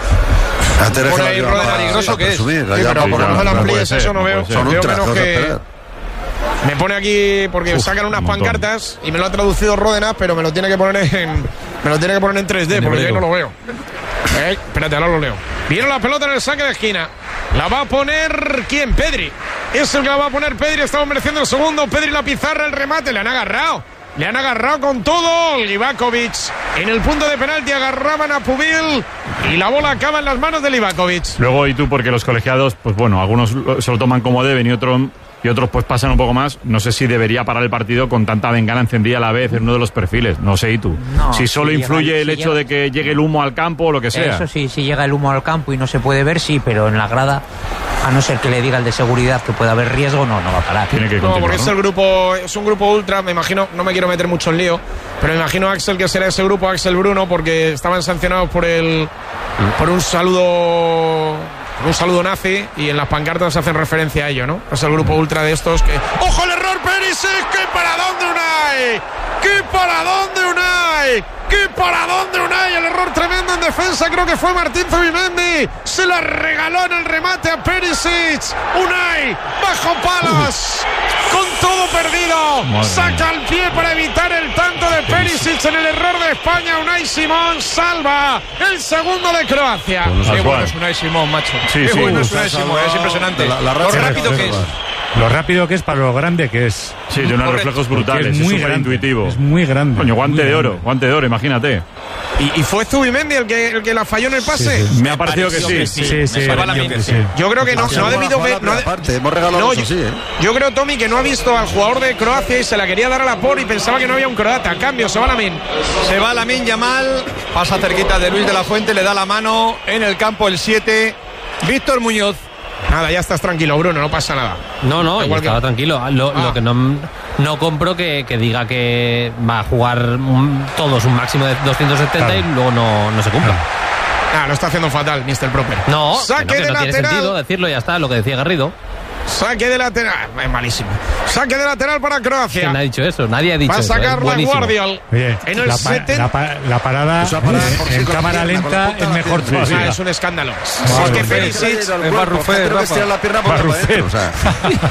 Por ahí Rodena Arigroso, ¿qué es? Pero por lo menos la amplíes, eso no veo. Veo menos que... Me pone aquí porque sacan unas pancartas y me lo ha traducido Ródenas, pero me lo tiene que poner en 3D porque yo no lo veo. Espérate, ahora lo leo. Viene la pelota en el saque de esquina. La va a poner ¿quién? Pedri. Es el que la va a poner Pedri. Estamos mereciendo el segundo. Pedri la pizarra, el remate. Le han agarrado con todo. Livakovic en el punto de penalti agarraban a Pubil y la bola acaba en las manos de Livakovic. Luego, y tú, porque los colegiados, pues bueno, algunos se lo toman como deben y otros pues pasan un poco más. No sé si debería parar el partido con tanta bengala encendida a la vez en uno de los perfiles. No sé, ¿y tú? No, si solo influye el hecho de que llegue el humo al campo o lo que sea. Eso sí, si llega el humo al campo y no se puede ver, sí, pero en la grada, a no ser que le diga el de seguridad que pueda haber riesgo, no va a parar. Tiene que continuar, porque es un grupo ultra, me imagino, no me quiero meter mucho en lío, pero me imagino Axel que será ese grupo, Axel Bruno, porque estaban sancionados por un saludo nazi y en las pancartas hacen referencia a ello, ¿no? Es el grupo ultra de estos que... ¡Ojo el error, Perisic! ¡Qué paradón de Unai! ¡Qué paradón de Unai! ¡Qué paradón de Unai! El error tremendo en defensa, creo que fue Martín Zubimendi. Se la regaló en el remate a Perisic. Unai, bajo palos, con todo perdido. Saca el pie para evitar el tanto de Perisic en el error de España. Unai Simón salva el segundo de Croacia. Qué bueno es Unai Simón, macho. Sí, Qué bueno es Unai Simón, es impresionante. Lo rápido que es. Lo rápido que es para lo grande que es. Sí, de unos reflejos brutales, es súper intuitivo. Es muy grande. Coño, guante de oro, imagínate. ¿Y fue Zubimendi el que la falló en el pase? Sí. Me ha parecido que sí. Sí. Yo creo que no ha debido ver. Hemos regalado eso, sí, Yo creo, Tommy, que no ha visto al jugador de Croacia y se la quería dar a Laporte y pensaba que no había un croata. A cambio, se va Lamine. Se va Lamine Yamal, pasa cerquita de Luis de la Fuente, le da la mano en el campo el 7, Víctor Muñoz. Nada, ya estás tranquilo, Bruno, no pasa nada. No, yo estaba tranquilo. Lo que no compro que diga que va a jugar todos un máximo de 270 y luego no se cumpla. Lo está haciendo fatal, Mr. Proper. No, saque de no lateral. Tiene sentido decirlo, ya está, lo que decía Garrido. Saque de lateral. Es malísimo. Saque de lateral para Croacia. ¿Quién ha dicho eso? Nadie ha dicho eso. Va a sacar la Guardiol. En el la parada en cámara lenta es mejor todavía. Es un escándalo. Porque Perisic es Barrufet. La pierna por adentro. O sea,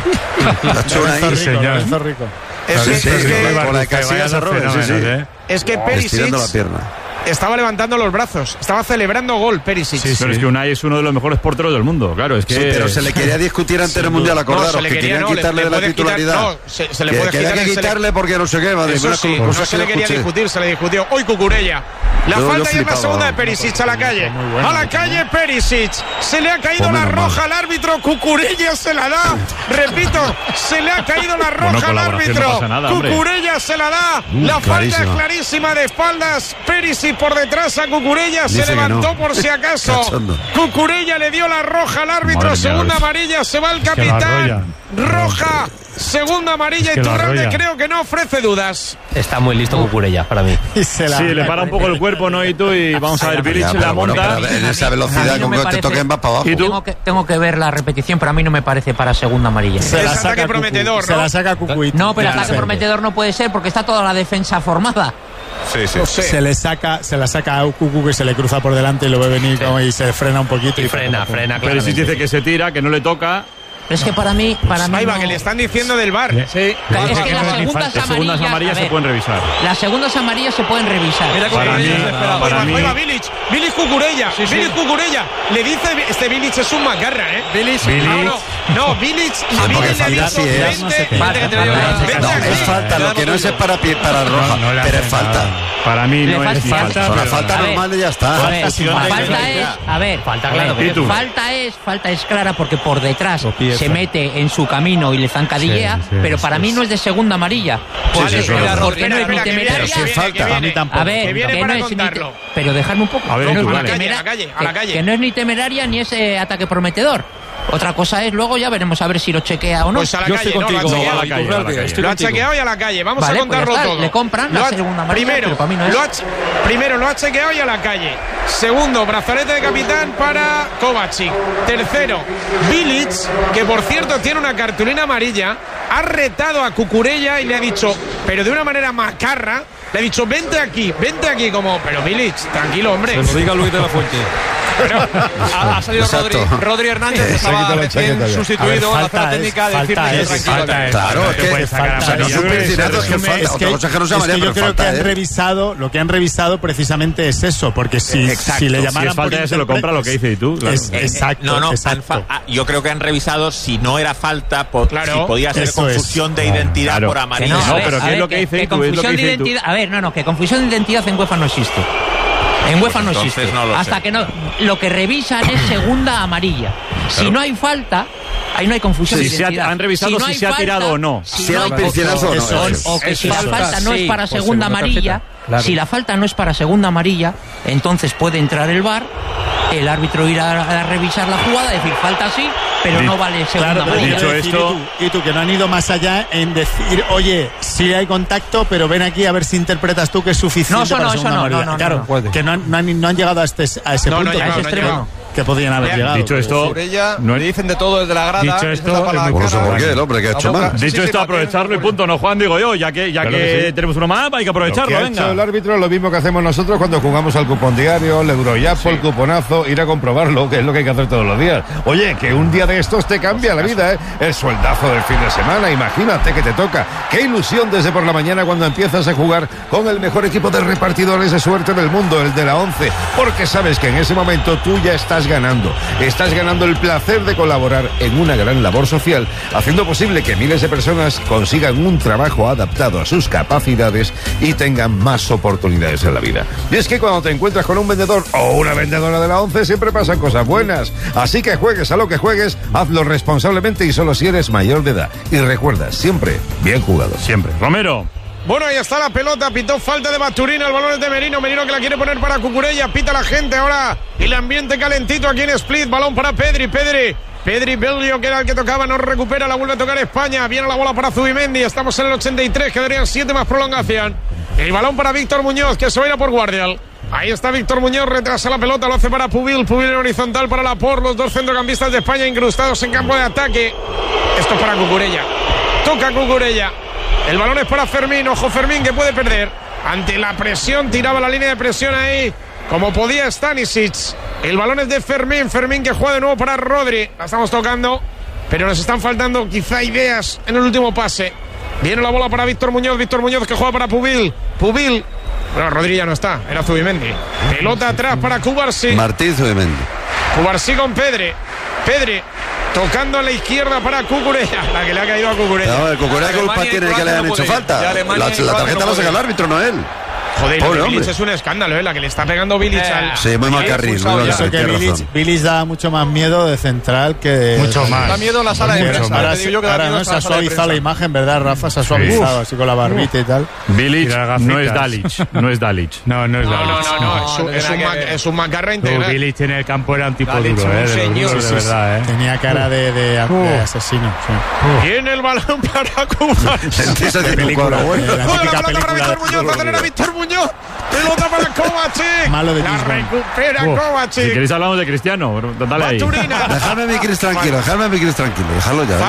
es que Perisic estaba levantando los brazos, estaba celebrando gol Perisic. Sí. Pero es que Unai es uno de los mejores porteros del mundo, claro, es que... Sí, pero se le quería discutir antes del Mundial, acordaros, que querían quitarle de la titularidad. Se le puede quitar. Que quitarle porque no sé qué, madre. Eso sí, no se le quería discutir, se le discutió. Hoy Cucurella. La falta y es la segunda de Perisic a la calle. A la calle Perisic. Se le ha caído la roja al árbitro. Cucurella se la da. Repito, se le ha caído la roja al árbitro. Cucurella se la da. La falta es clarísima de espaldas. Perisic por detrás a Cucurella. Se levantó por si acaso. Cucurella le dio la roja al árbitro. Segunda amarilla. Se va el capitán. Roja. Segunda amarilla y Turralde creo que no ofrece dudas. Está muy listo Cucurella para mí. Sí, le para un poco el cuerpo, ¿no? Y tú, y vamos a ver, Bilic la monta. En esa velocidad con que te toquen va para abajo. ¿Y tú? Tengo que ver la repetición, pero a mí no me parece para segunda amarilla. Se la saca prometedor, ¿no? Se la saca Cucuy. No, pero ataque prometedor no puede ser porque está toda la defensa formada. Sí. No sé. Se la saca a Cucu que se le cruza por delante y lo ve venir y se frena un poquito. Y frena. Pero si dice que se tira, que no le toca. Es que para mí ahí va, que le están diciendo del VAR. Sí. Es que las segundas amarillas se pueden revisar. Las segundas amarillas se pueden revisar. Para mí. Ahí va Bilic Cucurella. Bilic Cucurella. Le dice, este Bilic es un macarra, ¿eh? Bilic. No, Bilic. Es falta, lo que no es para roja, pero es falta. Para mí no es falta. La falta normal y ya está. Falta es clara porque por detrás se mete en su camino y le zancadillea, pero para mí no es de segunda amarilla. Porque no es ni temeraria. A ver, que no es ni pero dejadme un poco. A la calle. Que no es ni temeraria ni ese ataque prometedor. Otra cosa es, luego ya veremos a ver si lo chequea o no. Pues a la calle, lo ha chequeado y a la calle. Vamos a contarlo todo. Le compran la segunda amarilla, pero para mí no es. Primero lo ha chequeado y a la calle. Segundo, brazalete de capitán para Kovacic. Tercero, Bilic, que por cierto tiene una cartulina amarilla, ha retado a Cucurella y le ha dicho, pero de una manera macarra, le ha dicho, vente aquí, como, pero Bilic, tranquilo, hombre. Se lo diga Luis de la Fuente. Pero ha salido Rodri Hernández, que estaba recién sustituido en la zona técnica de decirle tranquilo. Claro, es que yo creo que han revisado, lo que han revisado precisamente es eso, porque si le llamaran falta ya se lo compra lo que dice y tú. Exacto. Yo creo que han revisado si no era falta, si podía ser confusión de identidad por amarillo. No, pero ¿qué es lo que dice tú? A ver, que confusión de identidad en UEFA no existe. En UEFA no existe. Hasta que no. Lo que revisan es segunda amarilla. Si no hay falta, ahí no hay confusión de identidad. Han revisado si se ha tirado o no. Si era un pincelazo o no. O que si la falta no es para segunda amarilla, si la falta no es para segunda amarilla, entonces puede entrar el VAR, el árbitro irá a revisar la jugada, decir falta sí, pero no vale segunda amarilla. Dicho esto, y tú que no han ido más allá en decir, oye, sí hay contacto, pero ven aquí a ver si interpretas tú que es suficiente para segunda amarilla. Claro, que no han llegado a ese punto, a ese extremo. Que podían haber llegado. Dicho esto, no dicen de todo desde la grada. Dicho esto, ¿por qué el hombre que ha hecho mal? Dicho esto, aprovecharlo y punto, no Juan, digo yo, ya que tenemos uno más, hay que aprovecharlo, venga. Hecho el árbitro es lo mismo que hacemos nosotros cuando jugamos al cupón diario, el Eurojackpot, el cuponazo, ir a comprobarlo, que es lo que hay que hacer todos los días. Oye, que un día de estos te cambia la vida, ¿eh? El sueldazo del fin de semana, imagínate que te toca. Qué ilusión desde por la mañana cuando empiezas a jugar con el mejor equipo de repartidores de suerte del mundo, el de la 11, porque sabes que en ese momento tú ya estás estás ganando el placer de colaborar en una gran labor social, haciendo posible que miles de personas consigan un trabajo adaptado a sus capacidades y tengan más oportunidades en la vida. Y es que cuando te encuentras con un vendedor o una vendedora de la ONCE siempre pasan cosas buenas. Así que juegues a lo que juegues, hazlo responsablemente y solo si eres mayor de edad. Y recuerda, siempre bien jugado. Siempre. Romero. Bueno, ahí está la pelota, pitó falta de Baturina, el balón es de Merino que la quiere poner para Cucurella, pita la gente ahora, y el ambiente calentito aquí en Split, balón para Pedri Belio, que era el que tocaba, no recupera, la vuelve a tocar España, viene la bola para Zubimendi, estamos en el 83, quedarían 7 más prolongación, el balón para Víctor Muñoz, que se va a ir a por Guardial. Ahí está Víctor Muñoz, retrasa la pelota, lo hace para Pubil en horizontal para Laporte, los dos centrocampistas de España incrustados en campo de ataque. Esto es para Cucurella, toca Cucurella. El balón es para Fermín, ojo Fermín que puede perder. Ante la presión, tiraba la línea de presión ahí, como podía Stanisic. El balón es de Fermín que juega de nuevo para Rodri. La estamos tocando, pero nos están faltando quizá ideas en el último pase. Viene la bola para Víctor Muñoz que juega para Pubil. Bueno, Rodri ya no está, era Zubimendi. Pelota atrás para Cubarsí. Martín Zubimendi. Cubarsí con Pedri. Tocando a la izquierda para Cucurella. La que le ha caído a Cucurella. No, el Cucurella culpa tiene que le han hecho falta. La tarjeta la saca el árbitro, no él. Joder, Bilic es un escándalo, la que le está pegando Bilic al... Sí, muy mal carril. Eso que Bilic da mucho más miedo de central que de... Mucho más. Da miedo la sala de prensa. Ahora no se ha suavizado la imagen, ¿verdad, Rafa? Se ha suavizado así con la barbita y tal. Bilic no es Dalic. No es Dalic. No, es un macarra integral. Bilic en el campo era un tipo duro, de verdad, Tenía cara de asesino. Tiene el balón para Cuba. Esa película, La Víctor Muñoz. Pelota para Kovacic. Malo de la recupera Kovacic. Si queréis hablamos de Cristiano, dale ahí. Dejadme a mi Cris tranquilo, dejadlo ya.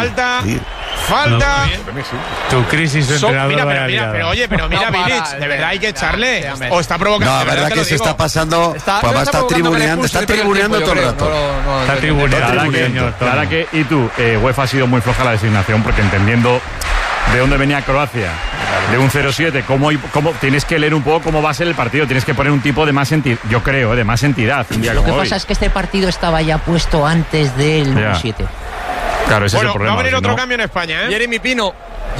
Falta. Tu crisis de entrenador. Pero mira Bilic, de verdad hay que echarle. O está provocando. No, la verdad que se está pasando. Pues va a estar tribuneando todo el rato. Está tribuneando. Ahora que, y tú, UEFA ha sido muy floja la designación porque entendiendo de dónde venía Croacia, de un 0-7, cómo tienes que leer un poco cómo va a ser el partido, tienes que poner un tipo de más entidad, yo creo, de más entidad. Lo que pasa es que este partido estaba ya puesto antes del 7. Claro, ese es el problema. Va a venir otro cambio en España, Jeremy Pino.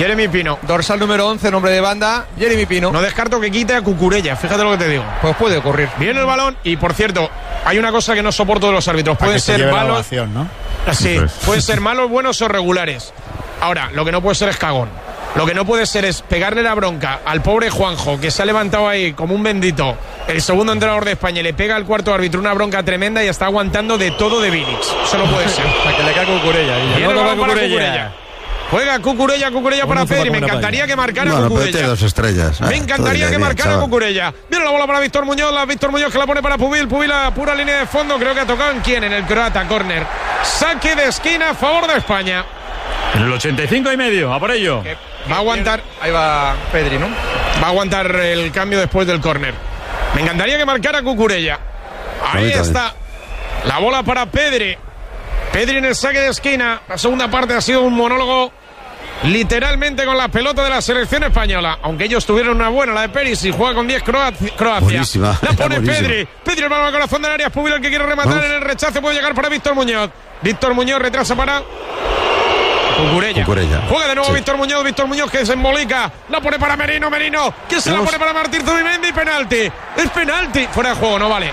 Dorsal número 11, nombre de banda, Jeremy Pino. No descarto que quite a Cucurella, fíjate lo que te digo. Pues puede ocurrir. Viene el balón y, por cierto, hay una cosa que no soporto de los árbitros. Pueden ser malos, ¿no? Sí, pueden ser malos, buenos o regulares. Ahora, lo que no puede ser es cagón. Lo que no puede ser es pegarle la bronca al pobre Juanjo, que se ha levantado ahí como un bendito, el segundo entrenador de España, y le pega al cuarto árbitro una bronca tremenda y está aguantando de todo de Bilic. Eso no puede ser. Para que le caiga Cucurella. Cucurella. Juega Cucurella para Pedri. Me encantaría que marcara Cucurella. Dos estrellas. Me encantaría que marcara Cucurella. Viene la bola para Víctor Muñoz que la pone para Pubil a pura línea de fondo. Creo que ha tocado en quién, en el croata, córner. Saque de esquina a favor de España. En el 85,5, a por ello. Va a aguantar. Ahí va Pedri, ¿no? Va a aguantar el cambio después del córner. Me encantaría que marcara Cucurella. Ahí está. La bola para Pedri. Pedri en el saque de esquina. La segunda parte ha sido un monólogo literalmente con la pelota de la selección española. Aunque ellos tuvieron una buena, la de Perisic. Juega con 10 Croacia. Buenísima. La pone Pedri. Pedri el balón al corazón del área. Pubil el que quiere rematar en el rechace. Puede llegar para Víctor Muñoz. Víctor Muñoz retrasa para Cucurella. Juega de nuevo Víctor Muñoz que se embolica. La pone para Merino. Que se la pone para Martín Zubimendi. Penalti. Es penalti. Fuera de juego, no vale.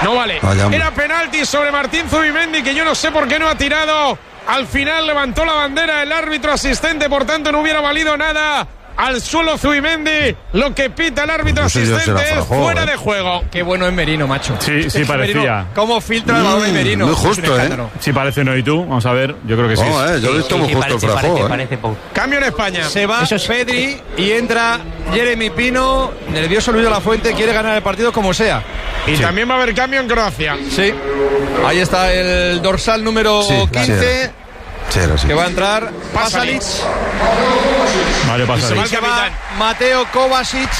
Era penalti sobre Martín Zubimendi, que yo no sé por qué no ha tirado. Al final levantó la bandera el árbitro asistente, por tanto no hubiera valido nada. Al suelo Zubimendi, lo que pita el árbitro asistente es fuera de juego. Qué bueno es Merino, macho. Sí, parecía. Merino, ¿cómo filtra el balón de Merino? Muy justo, Sí parece, ¿no? ¿Y tú? Vamos a ver, yo creo que sí. Yo lo he visto muy justo el frajo. Cambio en España. Se va Pedri y entra Jeremy Pino. Nervioso Luis de la Fuente, quiere ganar el partido como sea. Y también va a haber cambio en Croacia. Sí. Ahí está el dorsal número 15. Que va a entrar Pasalic. Mario Pasalic. Se va Mateo Kovacic,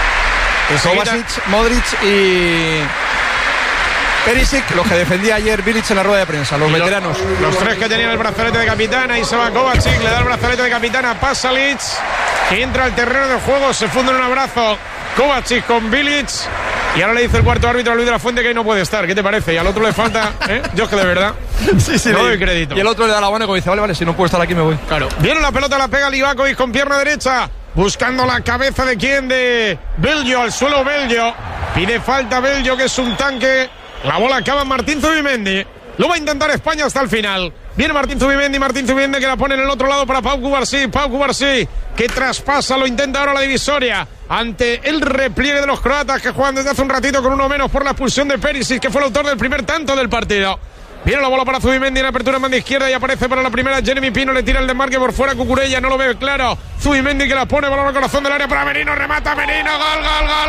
Modric y Perisic, los que defendía ayer Bilic en la rueda de prensa, los veteranos. Los tres que tenían el brazalete de capitán. Ahí se va Kovacic, le da el brazalete de capitán a Pasalic, que entra al terreno de juego, se funde en un abrazo Kovacic con Bilic. Y ahora le dice el cuarto árbitro a Luis de la Fuente que ahí no puede estar. ¿Qué te parece? Y al otro le falta, Yo es que de verdad no doy crédito. Y el otro le da la mano y dice, vale, si no puedo estar aquí me voy. Claro. Viene la pelota, la pega Livakovic con pierna derecha. Buscando la cabeza de quién, de Belgio, al suelo Belgio. Pide falta Belgio, que es un tanque. La bola acaba en Martín Zubimendi. Lo va a intentar España hasta el final. Viene Martín Zubimendi que la pone en el otro lado para Pau Cubarsí, que traspasa, lo intenta ahora la divisoria ante el repliegue de los croatas que juegan desde hace un ratito con uno menos por la expulsión de Perisic, que fue el autor del primer tanto del partido. Viene la bola para Zubimendi en apertura en banda izquierda y aparece para la primera Jeremy Pino, le tira el desmarque por fuera Cucurella, no lo ve claro. Zubimendi que la pone, balón al corazón del área para Merino, remata Merino, gol.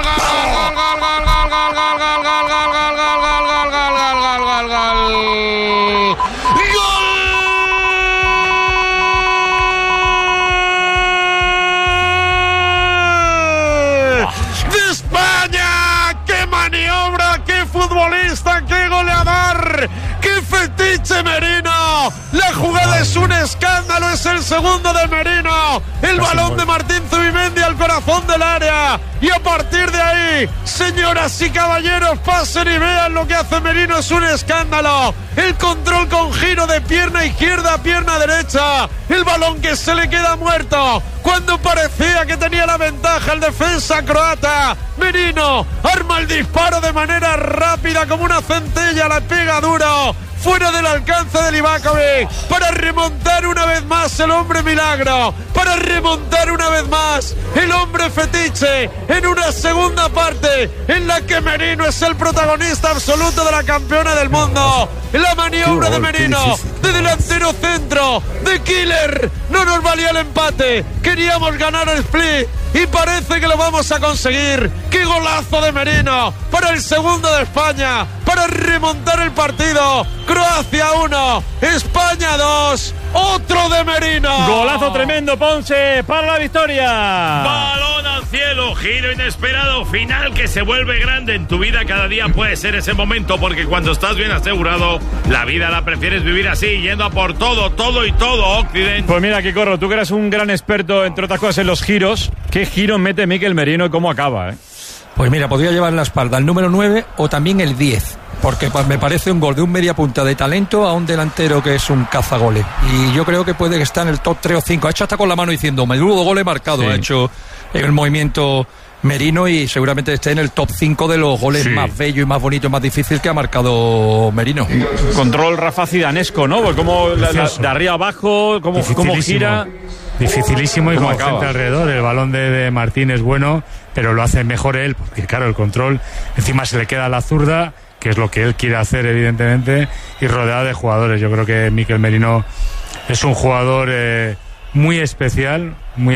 ¡De España! ¡Qué maniobra! ¡Qué futbolista! ¡Qué goleador! ¡Qué fetiche Merino! La jugada es un escándalo, es el segundo de Merino. El balón de Martín Zubimendi al corazón del área. Y a partir de ahí, señoras y caballeros, pasen y vean lo que hace Merino, es un escándalo. El control con giro de pierna izquierda a pierna derecha. El balón que se le queda muerto cuando parecía que tenía la ventaja el defensa croata. Merino arma el disparo de manera rápida como una centella, la pega duro, fuera del alcance de Livakovic, para remontar una vez más el hombre milagro, para remontar una vez más el hombre fetiche en una segunda parte en la que Merino es el protagonista absoluto de la campeona del mundo. La maniobra de Merino, de delantero centro, de killer, no nos valía el empate, queríamos ganar el split y parece que lo vamos a conseguir. ¡Qué golazo de Merino! Para el segundo de España, para remontar el partido. Croacia 1, España 2, otro de Merino. Golazo tremendo, Ponce, para la victoria. Balón al cielo, giro inesperado, final que se vuelve grande en tu vida. Cada día puede ser ese momento, porque cuando estás bien asegurado, la vida la prefieres vivir así, yendo a por todo, Occidente. Pues mira, Kikorro, tú que eres un gran experto, entre otras cosas, en los giros. ¿Qué giro mete Mikel Merino y cómo acaba, Pues mira, podría llevar en la espalda el número 9 o también el 10, porque me parece un gol de un media punta de talento a un delantero que es un cazagoles. Y yo creo que puede estar en el top 3 o 5. Ha hecho hasta con la mano diciendo, menudo gol he marcado. Sí. Ha hecho el movimiento Merino y seguramente esté en el top 5 de los goles más bellos y más bonitos, más difíciles que ha marcado Merino. Control Rafa Zidanesco, ¿no? Pues como de arriba abajo, cómo gira. Dificilísimo y con gente alrededor. El balón de Martín es bueno, pero lo hace mejor él, porque claro, el control encima se le queda a la zurda, que es lo que él quiere hacer evidentemente, y rodeado de jugadores. Yo creo que Mikel Merino es un jugador muy especial,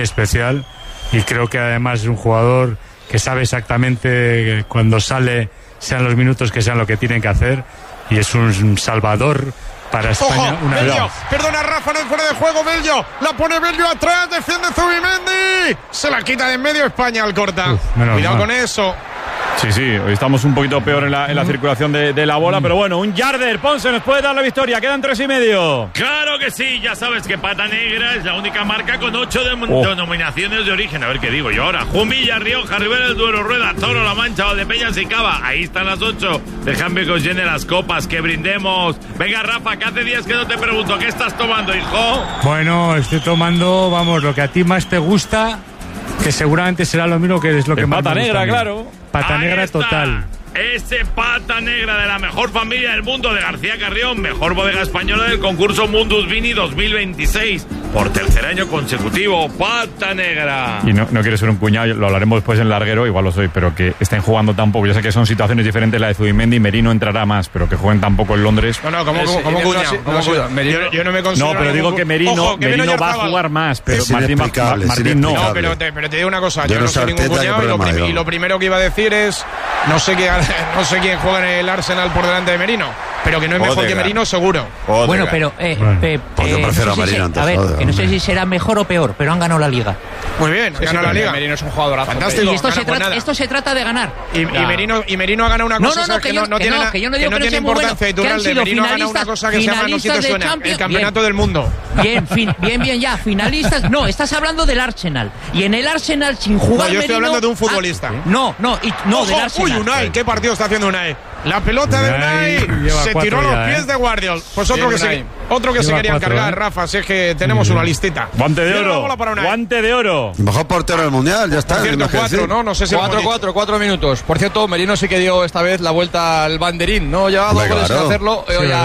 y creo que además es un jugador que sabe exactamente cuando sale, sean los minutos que sean lo que tienen que hacer, y es un salvador para España. Ojo, una Belgio, perdona Rafa, no es fuera de juego Belgio, la pone Belgio atrás, defiende Zubimendi, se la quita de en medio España al corta. Cuidado con eso. Sí, hoy estamos un poquito peor en la circulación de la bola, pero bueno, un yarder, Ponce nos puede dar la victoria, quedan 3,5. Claro que sí, ya sabes que Pata Negra es la única marca con 8 denominaciones de origen. A ver qué digo yo ahora: Jumilla, Rioja, Ribera del Duero, Rueda, Toro, La Mancha, Valdepeñas y Cava. Ahí están las 8. Déjame que os llene las copas, que brindemos. Venga, Rafa, que hace días que no te pregunto, ¿qué estás tomando, hijo? Bueno, estoy tomando, lo que a ti más te gusta, que seguramente será lo mismo, que es lo que más me gusta. Pata Negra, claro. Pata Negra total. Ese Pata Negra de la mejor familia del mundo, de García Carrión, mejor bodega española del concurso Mundus Vini 2026. Por tercer año consecutivo, Pata Negra. Y no quiero ser un cuñado, lo hablaremos después en larguero, igual lo soy, pero que estén jugando tan poco. Yo sé que son situaciones diferentes, la de Zubimendi, Merino entrará más, pero que jueguen tan poco en Londres. No, como cuñado. Yo no me considero. No, pero digo que Merino va a jugar más, pero Martín no. No, pero te digo una cosa, yo no soy ningún cuñado y lo primero que iba a decir es, no sé quién juega en el Arsenal por delante de Merino. pero que no es mejor que Merino, seguro. Bueno, pero yo prefiero a Merino antes. A ver, que no sé si será mejor o peor, pero han ganado la Liga. Muy bien, ganó la Liga. Merino es un jugador fantástico. Y esto se trata de ganar. Y Merino ha ganado una cosa que no tiene importancia editorial. De Merino ha ganado una cosa que se llama, no sé si te suena, el campeonato del mundo. Bien, ya, finalistas. No, estás hablando del Arsenal. Y en el Arsenal, sin jugar. No, yo estoy hablando de un futbolista. No, del Arsenal. Uy, Unai, qué partido está haciendo Unai. La pelota de Unai se tiró a los pies de Guardiol. Pues otro que se quería encargar, Rafa, así es que tenemos una listita. Guante de oro. Guante de oro. Mejor portero del mundial, ya está. Cierto, 4, ¿no? No sé si 4 minutos. Por cierto, Merino sí que dio esta vez la vuelta al banderín, ¿no? Llevaba 2 goles sin hacerlo.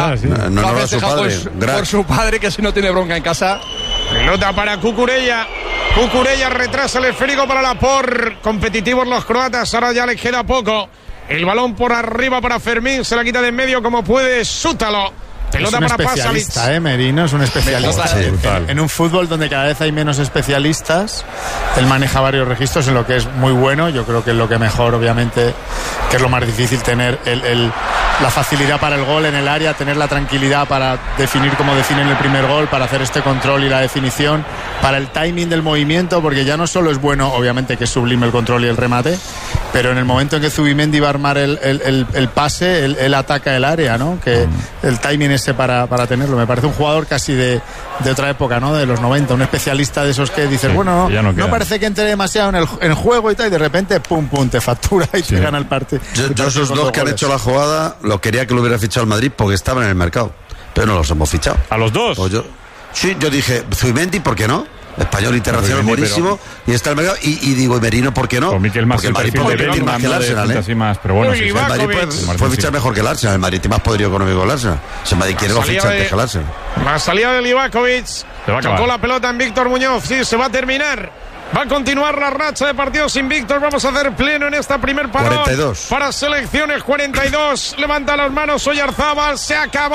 No lo festeja por su padre, que si no tiene bronca en casa. Pelota para Cucurella. Cucurella retrasa el esférico para Laporte. Competitivos los croatas, ahora ya les queda poco. El balón por arriba para Fermín, se la quita de en medio como puede Sútalo. Pelota es un para especialista, Merino es un especialista. En un fútbol donde cada vez hay menos especialistas, él maneja varios registros en lo que es muy bueno. Yo creo que es lo que mejor, obviamente, que es lo más difícil, tener la facilidad para el gol en el área, tener la tranquilidad para definir como definen el primer gol, para hacer este control y la definición, para el timing del movimiento, porque ya no solo es bueno, obviamente, que es sublime el control y el remate, pero en el momento en que Zubimendi va a armar el pase, él ataca el área, ¿no? Que el timing ese para tenerlo. Me parece un jugador casi de otra época, ¿no? De los 90, un especialista de esos que dices, bueno, no parece que entre demasiado en el juego y tal, y de repente, pum, te factura y te gana el partido. Yo esos dos que han hecho la jugada, lo quería que lo hubiera fichado el Madrid porque estaban en el mercado, pero no los hemos fichado. ¿A los dos? Pues yo dije, Zubimendi, ¿por qué no? Español internacional buenísimo, y está el mercado, y digo, Merino, ¿por qué no? Porque el Madrid puede competir más que el Arsenal, pero bueno, el Madrid puede fichar mejor que el Arsenal. El Madrid tiene más poderío económico que el Arsenal. Si el Madrid quiere, lo ficha antes que el Arsenal. La salida de Livakovic, tocó la pelota en Víctor Muñoz. Sí, se va a terminar. Va a continuar la racha de partidos invictos. Vamos a hacer pleno en esta primer parón. 42. Para selecciones, 42. Levanta las manos Oyarzábal. ¡Se acabó!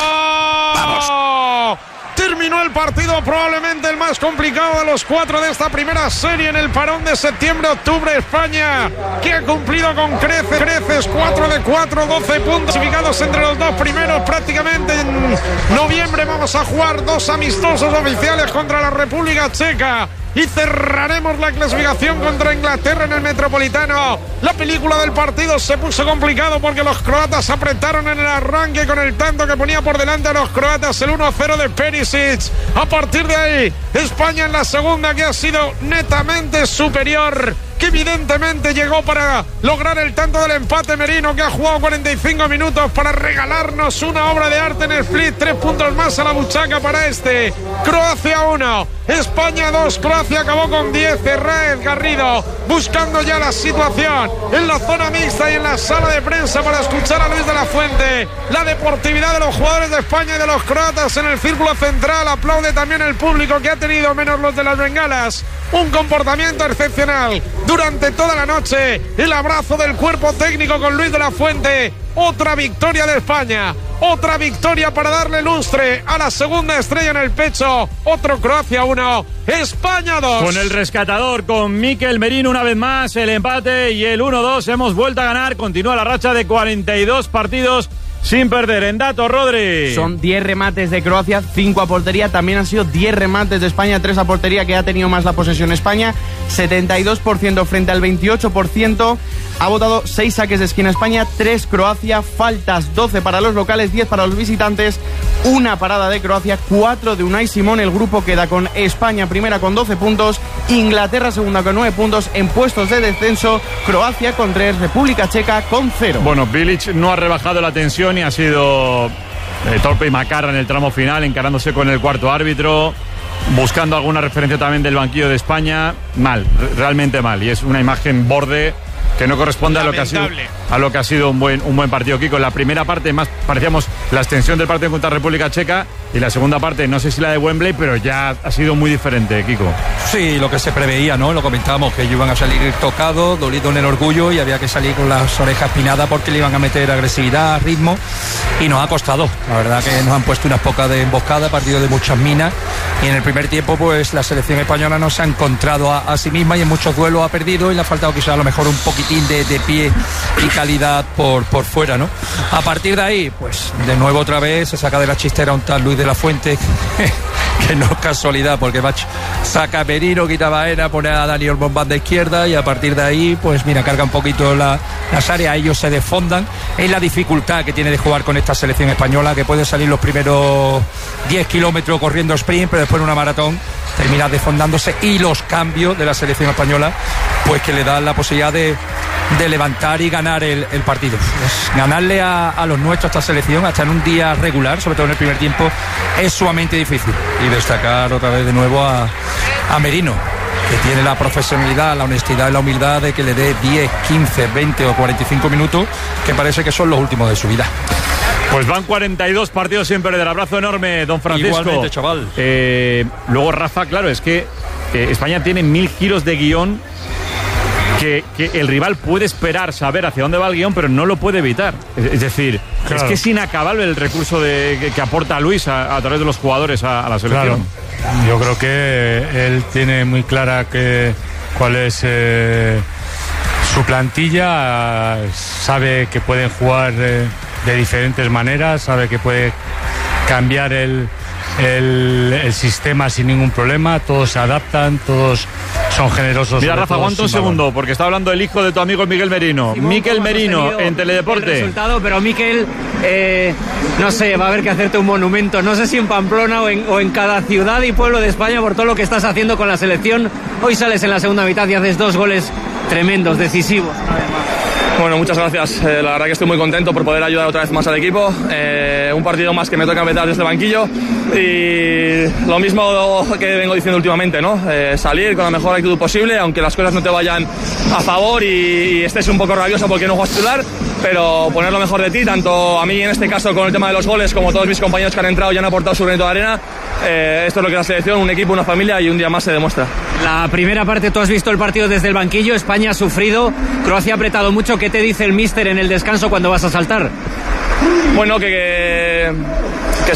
¡Vamos! Terminó el partido, probablemente el más complicado de los 4 de esta primera serie en el parón de septiembre-octubre. España, que ha cumplido con creces, 4 de 4, 12 puntos clasificados entre los dos primeros. Prácticamente en noviembre vamos a jugar 2 amistosos oficiales contra la República Checa. Y cerraremos la clasificación contra Inglaterra en el Metropolitano. La película del partido se puso complicado porque los croatas apretaron en el arranque con el tanto que ponía por delante a los croatas el 1-0 de Perisic. A partir de ahí, España en la segunda, que ha sido netamente superior, que evidentemente llegó para lograr el tanto del empate. Merino, que ha jugado 45 minutos para regalarnos una obra de arte en el split. 3 puntos más a la buchaca para este. Croacia 1, España 2. Croacia acabó con 10. Herráez Garrido buscando ya la situación en la zona mixta y en la sala de prensa para escuchar a Luis de la Fuente. La deportividad de los jugadores de España y de los croatas en el círculo central. Aplaude también el público, que ha tenido, menos los de las bengalas, un comportamiento excepcional durante toda la noche. El abrazo del cuerpo técnico con Luis de la Fuente. Otra victoria de España, otra victoria para darle lustre a la segunda estrella en el pecho. Otro Croacia 1, España 2. Con el rescatador, con Mikel Merino una vez más, el empate y el 1-2. Hemos vuelto a ganar. Continúa la racha de 42 partidos sin perder. En datos, Rodri. Son 10 remates de Croacia, 5 a portería. También han sido 10 remates de España, 3 a portería, que ha tenido más la posesión España. 72% frente al 28%. Ha votado 6 saques de esquina España, 3 Croacia. Faltas 12 para los locales, 10 para los visitantes. Una parada de Croacia, 4 de Unai Simón. El grupo queda con España primera con 12 puntos. Inglaterra segunda con 9 puntos. En puestos de descenso, Croacia con 3, República Checa con 0. Bueno, Bilic no ha rebajado la tensión y ha sido torpe y macarra en el tramo final, encarándose con el cuarto árbitro, buscando alguna referencia también del banquillo de España. Mal, realmente mal, y es una imagen borde que no corresponde a lo que ha sido un buen partido, Kiko. En la primera parte más parecíamos la extensión del partido contra República Checa, y la segunda parte, no sé si la de Wembley, pero ya ha sido muy diferente, Kiko. Sí, lo que se preveía, ¿no? Lo comentábamos, que ellos iban a salir tocados, dolidos en el orgullo, y había que salir con las orejas pinadas porque le iban a meter agresividad, ritmo, y nos ha costado. La verdad que nos han puesto unas pocas de emboscada, partido de muchas minas, y en el primer tiempo pues la selección española no se ha encontrado a sí misma, y en muchos duelos ha perdido, y le ha faltado quizás a lo mejor un poquitín de pie calidad por fuera, ¿no? A partir de ahí, pues de nuevo otra vez se saca de la chistera un tal Luis de la Fuente, que no es casualidad, porque saca a Merino, quita a Baena, pone a Dani Olmo en banda izquierda, y a partir de ahí, pues mira, carga un poquito las áreas, ellos se desfondan. Es la dificultad que tiene de jugar con esta selección española, que puede salir los primeros 10 kilómetros corriendo sprint, pero después en una maratón termina desfondándose, y los cambios de la selección española, pues que le dan la posibilidad de levantar y ganar el partido. Pues ganarle a los nuestros, a esta selección, hasta en un día regular, sobre todo en el primer tiempo, es sumamente difícil. Y destacar otra vez de nuevo a Merino, que tiene la profesionalidad, la honestidad y la humildad de que le dé 10, 15, 20 o 45 minutos, que parece que son los últimos de su vida. Pues van 42 partidos sin perder. Abrazo enorme, don Francisco. Igualmente, chaval. Luego, Rafa, claro, es que España tiene 1000 giros de guión, que el rival puede esperar saber hacia dónde va el guión, pero no lo puede evitar. Es decir, claro, es que es inacabable el recurso que aporta Luis a través de los jugadores a la selección. Claro. Yo creo que él tiene muy clara cuál es su plantilla, sabe que pueden jugar de diferentes maneras, sabe que puede cambiar el sistema sin ningún problema, todos se adaptan, todos son generosos. Mira, Rafa, aguanta un segundo, porque está hablando el hijo de tu amigo Miguel Merino. Miquel Merino, en Teledeporte. El resultado, pero Miquel, no sé, va a haber que hacerte un monumento, no sé si en Pamplona o en cada ciudad y pueblo de España, por todo lo que estás haciendo con la selección. Hoy sales en la segunda mitad y haces 2 goles tremendos, decisivos. Bueno, muchas gracias. La verdad que estoy muy contento por poder ayudar otra vez más al equipo. Un partido más que me toca empezar desde el banquillo, y lo mismo que vengo diciendo últimamente, ¿no? Salir con la mejor actitud posible, aunque las cosas no te vayan a favor y estés un poco rabioso porque no juegas titular, pero poner lo mejor de ti, tanto a mí en este caso con el tema de los goles, como todos mis compañeros que han entrado y han aportado su granito de arena. Esto es lo que es la selección, un equipo, una familia, y un día más se demuestra. La primera parte, tú has visto el partido desde el banquillo. España ha sufrido, Croacia ha apretado mucho. ¿Qué te dice el míster en el descanso cuando vas a saltar? Bueno, que